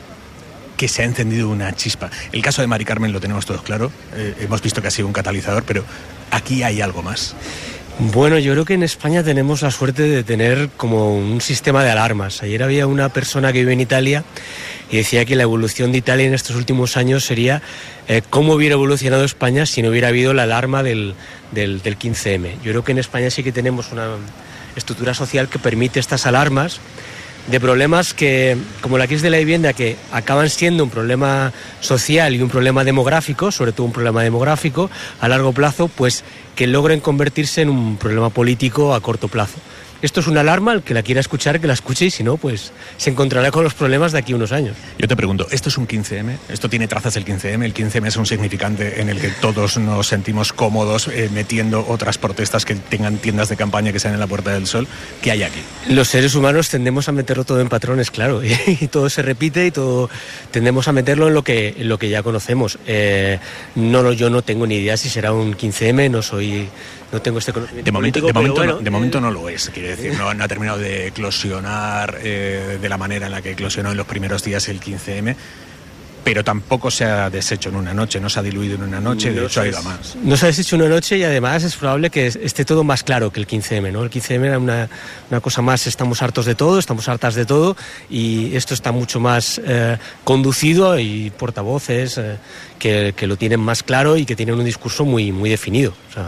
que se ha encendido una chispa? El caso de Mari Carmen lo tenemos todos claro, eh, hemos visto que ha sido un catalizador, pero aquí hay algo más. Bueno, yo creo que en España tenemos la suerte de tener como un sistema de alarmas. Ayer había una persona que vive en Italia y decía que la evolución de Italia en estos últimos años sería eh, cómo hubiera evolucionado España si no hubiera habido la alarma del, del, del quince eme. Yo creo que en España sí que tenemos una estructura social que permite estas alarmas de problemas que, como la crisis de la vivienda, que acaban siendo un problema social y un problema demográfico, sobre todo un problema demográfico a largo plazo, pues que logren convertirse en un problema político a corto plazo. Esto es una alarma, el que la quiera escuchar, que la escuche, y si no, pues se encontrará con los problemas de aquí a unos años. Yo te pregunto, ¿esto es un quince eme? ¿Esto tiene trazas del quince eme? ¿El quince eme es un significante en el que todos nos sentimos cómodos eh, metiendo otras protestas que tengan tiendas de campaña que sean en la Puerta del Sol? ¿Qué hay aquí? Los seres humanos tendemos a meterlo todo en patrones, claro, y, y todo se repite y todo tendemos a meterlo en lo que, en lo que ya conocemos. Eh, no, yo no tengo ni idea si será un quince eme, no soy... No tengo este conocimiento. De momento, político, de momento, bueno, no, de momento no lo es, quiere decir, no, no ha terminado de eclosionar eh, de la manera en la que eclosionó en los primeros días el quince eme, pero tampoco se ha deshecho en una noche, no se ha diluido en una noche, de no hecho ha ido a más. No se ha deshecho en una noche, y además es probable que esté todo más claro que el quince eme, ¿no? El quince eme era una, una cosa más, estamos hartos de todo, estamos hartas de todo, y esto está mucho más eh, conducido, y portavoces eh, que, que lo tienen más claro y que tienen un discurso muy, muy definido. O sea,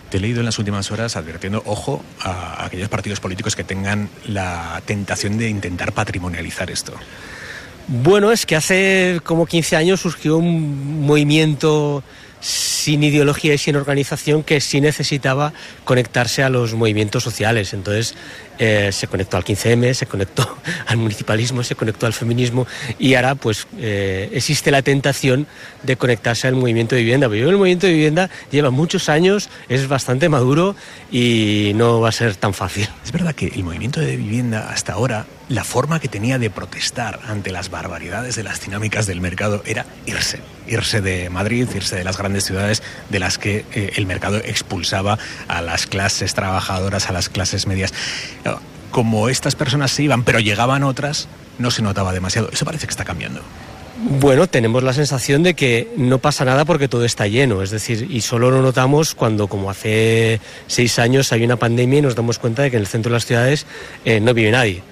Te he leído en las últimas horas advirtiendo, ojo, a aquellos partidos políticos que tengan la tentación de intentar patrimonializar esto. Bueno, es que hace como quince años surgió un movimiento sin ideología y sin organización que sí necesitaba conectarse a los movimientos sociales. Entonces eh, se conectó al quince eme, se conectó al municipalismo, se conectó al feminismo y ahora pues eh, existe la tentación de conectarse al movimiento de vivienda. Pero el movimiento de vivienda lleva muchos años, es bastante maduro y no va a ser tan fácil. Es verdad que el movimiento de vivienda hasta ahora, la forma que tenía de protestar ante las barbaridades de las dinámicas del mercado era irse. Irse de Madrid, irse de las grandes ciudades de las que eh, el mercado expulsaba a las clases trabajadoras, a las clases medias. Como estas personas se iban, pero llegaban otras, no se notaba demasiado. Eso parece que está cambiando. Bueno, tenemos la sensación de que no pasa nada porque todo está lleno, es decir, y solo lo notamos cuando, como hace seis años, hay una pandemia y nos damos cuenta de que en el centro de las ciudades eh, no vive nadie.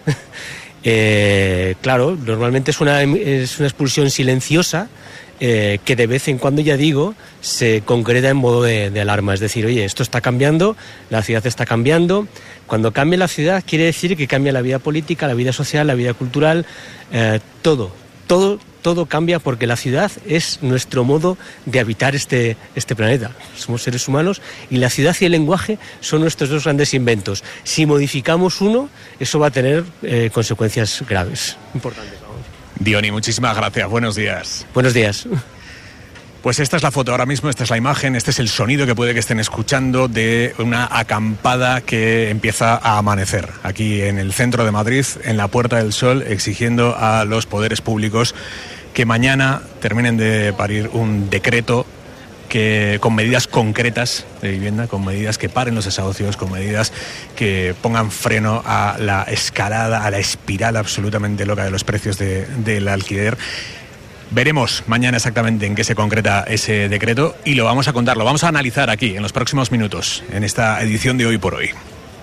eh, claro, normalmente es una, es una expulsión silenciosa, Eh, que de vez en cuando, ya digo, se concreta en modo de, de alarma. Es decir, oye, esto está cambiando, la ciudad está cambiando. Cuando cambia la ciudad quiere decir que cambia la vida política, la vida social, la vida cultural, eh, todo, todo, todo cambia porque la ciudad es nuestro modo de habitar este, este planeta. Somos seres humanos y la ciudad y el lenguaje son nuestros dos grandes inventos. Si modificamos uno, eso va a tener eh, consecuencias graves, importantes. Diony, muchísimas gracias. Buenos días. Buenos días. Pues esta es la foto ahora mismo, esta es la imagen, este es el sonido que puede que estén escuchando de una acampada que empieza a amanecer aquí en el centro de Madrid, en la Puerta del Sol, exigiendo a los poderes públicos que mañana terminen de parir un decreto que con medidas concretas de vivienda, con medidas que paren los desahucios, con medidas que pongan freno a la escalada, a la espiral absolutamente loca de los precios de, del alquiler. Veremos mañana exactamente en qué se concreta ese decreto y lo vamos a contar, lo vamos a analizar aquí en los próximos minutos, en esta edición de Hoy por Hoy.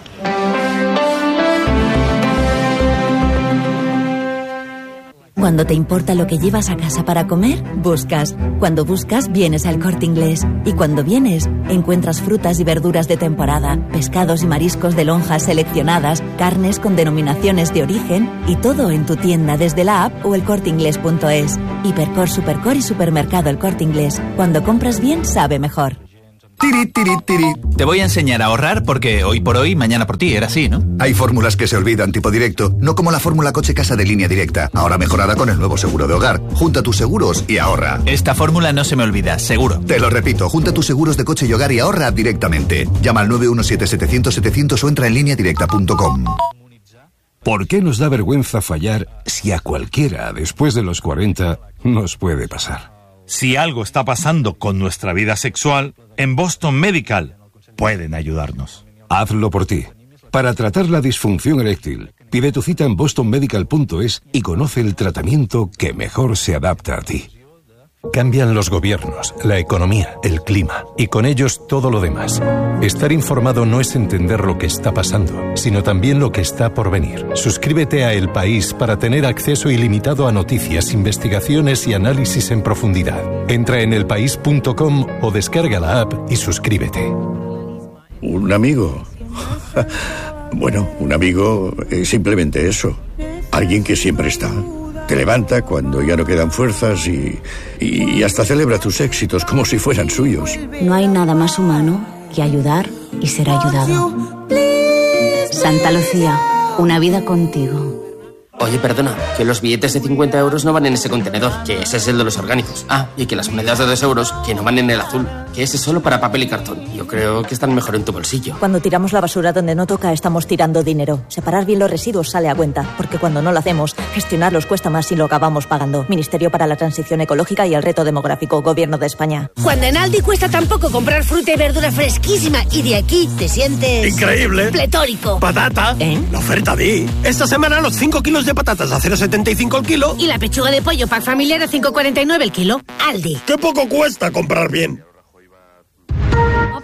Cuando te importa lo que llevas a casa para comer, buscas. Cuando buscas, vienes al Corte Inglés. Y cuando vienes, encuentras frutas y verduras de temporada, pescados y mariscos de lonjas seleccionadas, carnes con denominaciones de origen y todo en tu tienda desde la app o el corte inglés punto es. Hipercor, Supercor y Supermercado El Corte Inglés. Cuando compras bien, sabe mejor. Tiri, tiri, tiri. Te voy a enseñar a ahorrar porque hoy por hoy, mañana por ti, era así, ¿no? Hay fórmulas que se olvidan, tipo directo, no como la fórmula coche casa de Línea Directa, ahora mejorada con el nuevo seguro de hogar. Junta tus seguros y ahorra. Esta fórmula no se me olvida, seguro. Te lo repito, junta tus seguros de coche y hogar y ahorra directamente. Llama al nueve uno siete siete cero cero siete cero cero o entra en línea directa punto com. ¿Por qué nos da vergüenza fallar si a cualquiera después de los cuarenta nos puede pasar? Si algo está pasando con nuestra vida sexual, en Boston Medical pueden ayudarnos. Hazlo por ti. Para tratar la disfunción eréctil, pide tu cita en boston medical punto es y conoce el tratamiento que mejor se adapta a ti. Cambian los gobiernos, la economía, el clima y con ellos todo lo demás. Estar informado no es entender lo que está pasando, sino también lo que está por venir. Suscríbete a El País para tener acceso ilimitado a noticias, investigaciones y análisis en profundidad. Entra en el país punto com o descarga la app y suscríbete. ¿Un amigo? Bueno, un amigo es simplemente eso. Alguien que siempre está. Te levanta cuando ya no quedan fuerzas y, y hasta celebra tus éxitos como si fueran suyos. No hay nada más humano que ayudar y ser ayudado. Santa Lucía, una vida contigo. Oye, perdona, que los billetes de cincuenta euros no van en ese contenedor, que ese es el de los orgánicos. Ah, y que las monedas de dos euros, que no van en el azul, que ese es solo para papel y cartón. Yo creo que están mejor en tu bolsillo. Cuando tiramos la basura donde no toca, estamos tirando dinero. Separar bien los residuos sale a cuenta, porque cuando no lo hacemos, gestionarlos cuesta más y lo acabamos pagando. Ministerio para la Transición Ecológica y el Reto Demográfico, Gobierno de España. Cuando en Aldi cuesta tan poco comprar fruta y verdura fresquísima y de aquí te sientes... ¡increíble! ¡Pletórico! ¡Patata! ¿Eh? La oferta de... Esta semana los cinco kilos de patatas a cero coma setenta y cinco el kilo. Y la pechuga de pollo pack familiar a cinco coma cuarenta y nueve el kilo. Aldi. ¡Qué poco cuesta comprar bien!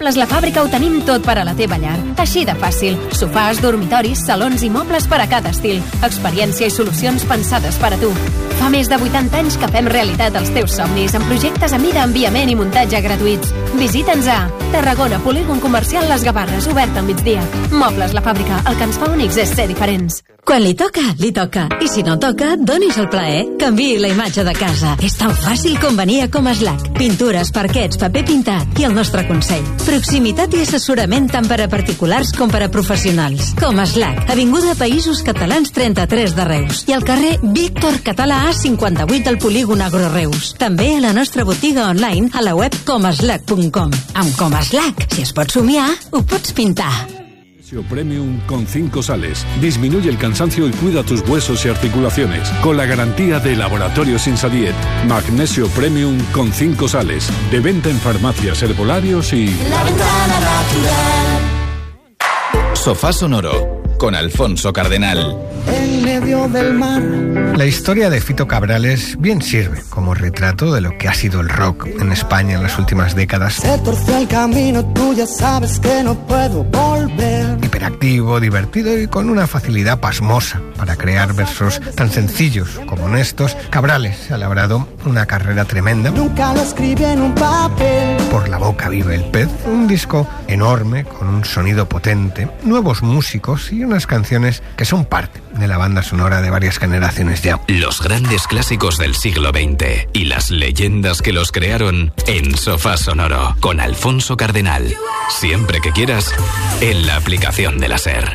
Mobles La Fàbrica ho tenim tot per a la teva llar. Així de fàcil. Sofàs, dormitoris, salons i mobles per a cada estil. Experiència i solucions pensades per a tu. Fa més de vuitanta anys que fem realitat els teus somnis amb projectes a mida, enviament i muntatge gratuïts. Visita'ns a Tarragona, Polígon Comercial Les Gavarres, obert al migdia. Mobles La Fàbrica, el que ens fa únics és ser diferents. Quan li toca, li toca. I si no toca, donis el plaer. Canviï la imatge de casa. És tan fàcil com venir a Comaslac. Pintures, parquets, paper pintat i el nostre consell. Proximitat i assessorament tant per a particulars com per a professionals. Comaslac, Avinguda Països Catalans trenta-tres de Reus. I al carrer Víctor Català A cinquanta-vuit del Polígon Agro Reus. També a la nostra botiga online a la web comaslac punt com. Amb Comaslac, si es pot somiar, ho pots pintar. Premium con cinco sales. Disminuye el cansancio y cuida tus huesos y articulaciones. Con la garantía de Laboratorios Insadiet. Magnesio Premium con cinco sales. De venta en farmacias, herbolarios y... La Ventana Natural. Sofá Sonoro con Alfonso Cardenal. En medio del mar. La historia de Fito Cabrales bien sirve como retrato de lo que ha sido el rock en España en las últimas décadas. Se torció el camino, tú ya sabes que no puedo volver. Hiperactivo, divertido y con una facilidad pasmosa para crear versos tan sencillos como honestos, Cabrales se ha labrado una carrera tremenda. Nunca lo escribí en un papel. Por la boca vive el pez, un disco enorme con un sonido potente, nuevos músicos y unas canciones que son parte de la banda sonora de varias generaciones ya. Los grandes clásicos del siglo veinte y las leyendas que los crearon en Sofá Sonoro con Alfonso Cardenal. Siempre que quieras, en la aplicación de la SER.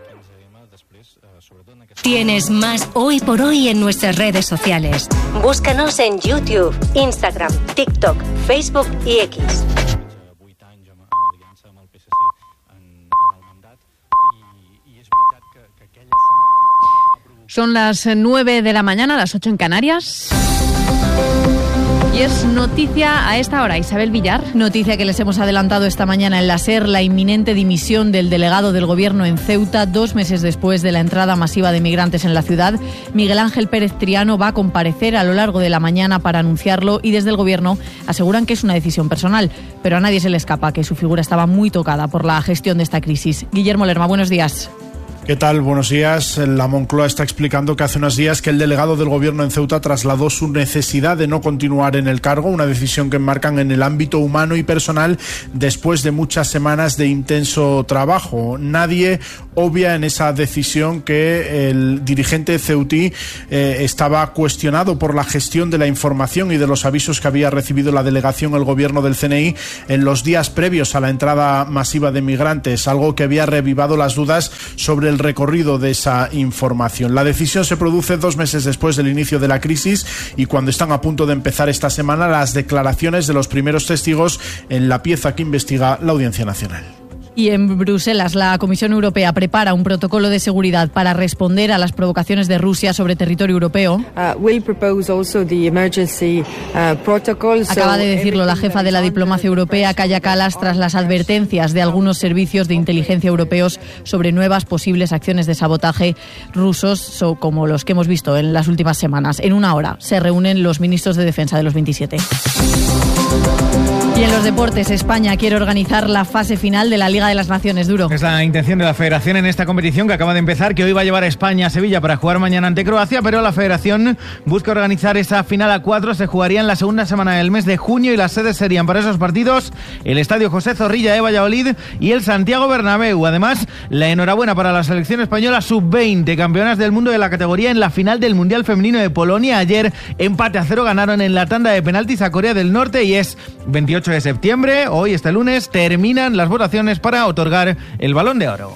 Tienes más Hoy por Hoy en nuestras redes sociales. Búscanos en YouTube, Instagram, TikTok, Facebook y X. Son las nueve de la mañana, las ocho en Canarias. Y es noticia a esta hora, Isabel Villar. Noticia que les hemos adelantado esta mañana en la SER, la inminente dimisión del delegado del Gobierno en Ceuta, dos meses después de la entrada masiva de migrantes en la ciudad. Miguel Ángel Pérez Triano va a comparecer a lo largo de la mañana para anunciarlo y desde el Gobierno aseguran que es una decisión personal, pero a nadie se le escapa que su figura estaba muy tocada por la gestión de esta crisis. Guillermo Lerma, buenos días. ¿Qué tal? Buenos días. La Moncloa está explicando que hace unos días que el delegado del Gobierno en Ceuta trasladó su necesidad de no continuar en el cargo, una decisión que enmarcan en el ámbito humano y personal después de muchas semanas de intenso trabajo. Nadie obvia en esa decisión que el dirigente ceutí eh, estaba cuestionado por la gestión de la información y de los avisos que había recibido la delegación, el Gobierno del C N I, en los días previos a la entrada masiva de migrantes, algo que había revivado las dudas sobre el recorrido de esa información. La decisión se produce dos meses después del inicio de la crisis y cuando están a punto de empezar esta semana las declaraciones de los primeros testigos en la pieza que investiga la Audiencia Nacional. Y en Bruselas, la Comisión Europea prepara un protocolo de seguridad para responder a las provocaciones de Rusia sobre territorio europeo. Uh, we'll propose also the emergency, uh, protocol, Acaba de decirlo la jefa de la diplomacia europea, Kaja Kallas, tras las advertencias de algunos servicios de inteligencia europeos sobre nuevas posibles acciones de sabotaje rusos, so, como los que hemos visto en las últimas semanas. En una hora se reúnen los ministros de defensa de los veintisiete. Y en los deportes, España quiere organizar la fase final de la Liga de las Naciones. Duro. Es la intención de la Federación en esta competición que acaba de empezar, que hoy va a llevar a España a Sevilla para jugar mañana ante Croacia, pero la Federación busca organizar esa final a cuatro. Se jugaría en la segunda semana del mes de junio y las sedes serían para esos partidos el Estadio José Zorrilla de Valladolid y el Santiago Bernabéu. Además, la enhorabuena para la selección española sub veinte, campeonas del mundo de la categoría en la final del Mundial Femenino de Polonia. Ayer, empate a cero, ganaron en la tanda de penaltis a Corea del Norte y es veintiocho de septiembre, hoy este lunes, terminan las votaciones para otorgar el Balón de Oro.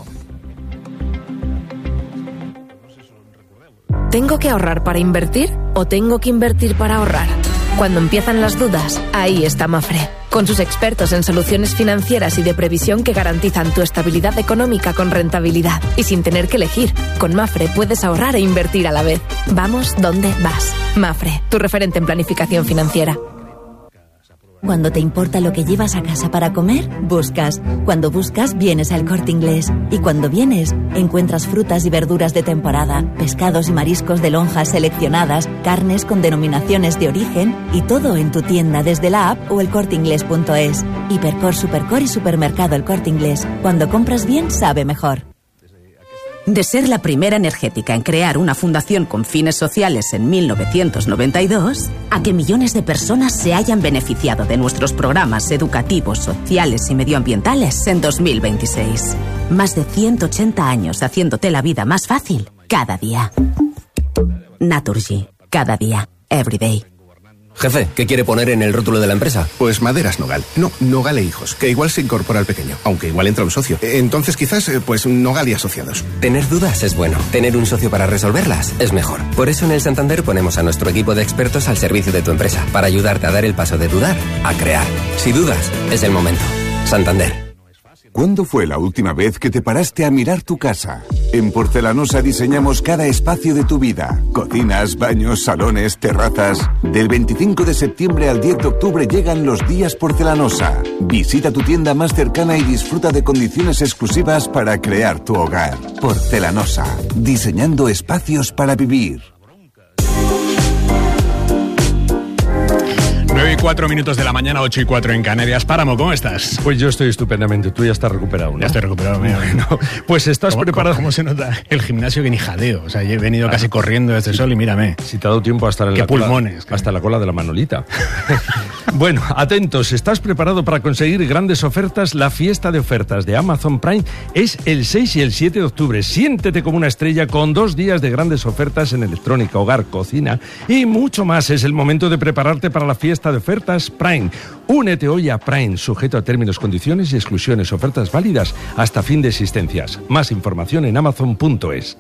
¿Tengo que ahorrar para invertir o tengo que invertir para ahorrar? Cuando empiezan las dudas, ahí está Mafre, con sus expertos en soluciones financieras y de previsión que garantizan tu estabilidad económica con rentabilidad y sin tener que elegir. Con Mafre puedes ahorrar e invertir a la vez. Vamos donde vas. Mafre, tu referente en planificación financiera. Cuando te importa lo que llevas a casa para comer, buscas. Cuando buscas, vienes al Corte Inglés. Y cuando vienes, encuentras frutas y verduras de temporada, pescados y mariscos de lonjas seleccionadas, carnes con denominaciones de origen y todo en tu tienda desde la app o el corte inglés punto es. Hipercor, Supercor y Supermercado El Corte Inglés. Cuando compras bien, sabe mejor. De ser la primera energética en crear una fundación con fines sociales en mil novecientos noventa y dos, a que millones de personas se hayan beneficiado de nuestros programas educativos, sociales y medioambientales en dos mil veintiséis. Más de ciento ochenta años haciéndote la vida más fácil cada día. Naturgy. Cada día. Every day. Jefe, ¿qué quiere poner en el rótulo de la empresa? Pues Maderas Nogal. No, Nogal e Hijos, que igual se incorpora al pequeño, aunque igual entra un socio. Entonces quizás, pues Nogal y Asociados. Tener dudas es bueno. Tener un socio para resolverlas es mejor. Por eso en el Santander ponemos a nuestro equipo de expertos al servicio de tu empresa, para ayudarte a dar el paso de dudar a crear. Si dudas, es el momento. Santander. ¿Cuándo fue la última vez que te paraste a mirar tu casa? En Porcelanosa diseñamos cada espacio de tu vida. Cocinas, baños, salones, terrazas. Del veinticinco de septiembre al diez de octubre llegan los días Porcelanosa. Visita tu tienda más cercana y disfruta de condiciones exclusivas para crear tu hogar. Porcelanosa. Diseñando espacios para vivir. nueve y cuatro minutos de la mañana, ocho y cuatro en Canarias. Páramo, ¿cómo estás? Pues yo estoy estupendamente. Tú ya estás recuperado, ¿no? Ya estoy recuperado, mira. Bueno, pues estás ¿Cómo, preparado. ¿Cómo se nota el gimnasio que ni jadeo? O sea, yo he venido claro. casi corriendo desde el sol y mírame. Si te ha dado tiempo hasta ¿Qué la pulmones? Cola, hasta la cola de la Manolita. Bueno, atentos. ¿Estás preparado para conseguir grandes ofertas? La fiesta de ofertas de Amazon Prime es el seis y el siete de octubre. Siéntete como una estrella con dos días de grandes ofertas en electrónica, hogar, cocina y mucho más. Es el momento de prepararte para la fiesta de ofertas Prime. Únete hoy a Prime, sujeto a términos, condiciones y exclusiones. Ofertas válidas hasta fin de existencias. Más información en amazon punto es.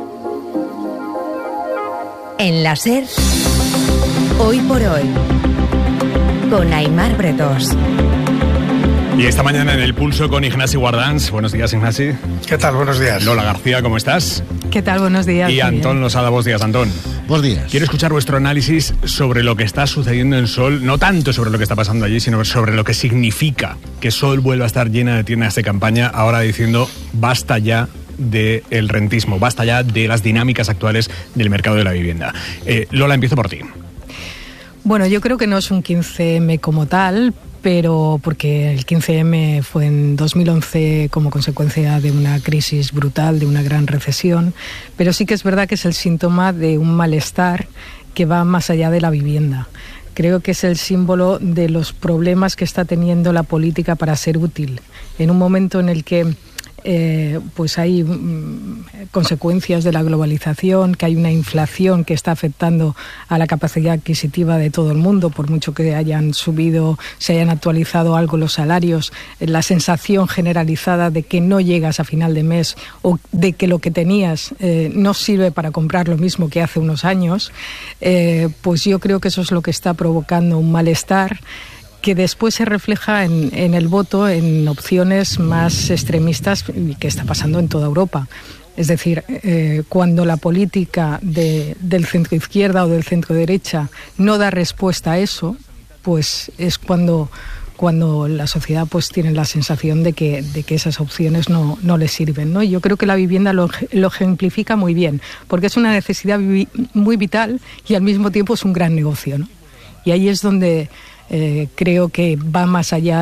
En la SER, hoy por hoy, con Aimar Bretos. Y esta mañana en El Pulso con Ignasi Guardans. Buenos días, Ignasi. ¿Qué tal? Buenos días. Lola García, ¿cómo estás? ¿Qué tal? Buenos días. Y Antón Losada. Buenos días, Antón. Buenos días. Quiero escuchar vuestro análisis sobre lo que está sucediendo en Sol, no tanto sobre lo que está pasando allí, sino sobre lo que significa que Sol vuelva a estar llena de tiendas de campaña, ahora diciendo basta ya del rentismo, basta ya de las dinámicas actuales del mercado de la vivienda. Eh, Lola, empiezo por ti. Bueno, yo creo que no es un quince eme como tal, pero porque el quince eme fue en dos mil once como consecuencia de una crisis brutal, de una gran recesión, pero sí que es verdad que es el síntoma de un malestar que va más allá de la vivienda. Creo que es el símbolo de los problemas que está teniendo la política para ser útil, en un momento en el que Eh, pues hay mm, consecuencias de la globalización, que hay una inflación que está afectando a la capacidad adquisitiva de todo el mundo, por mucho que hayan subido, se hayan actualizado algo los salarios, la sensación generalizada de que no llegas a final de mes o de que lo que tenías eh, no sirve para comprar lo mismo que hace unos años, eh, pues yo creo que eso es lo que está provocando un malestar que después se refleja en, en el voto en opciones más extremistas que está pasando en toda Europa. Es decir, eh, cuando la política de, del centro izquierda o del centro derecha no da respuesta a eso, pues es cuando, cuando la sociedad pues tiene la sensación de que, de que esas opciones no, no les sirven, ¿no? Y yo creo que la vivienda lo, lo ejemplifica muy bien, porque es una necesidad vi, muy vital y al mismo tiempo es un gran negocio, ¿no? Y ahí es donde Eh, creo que va más allá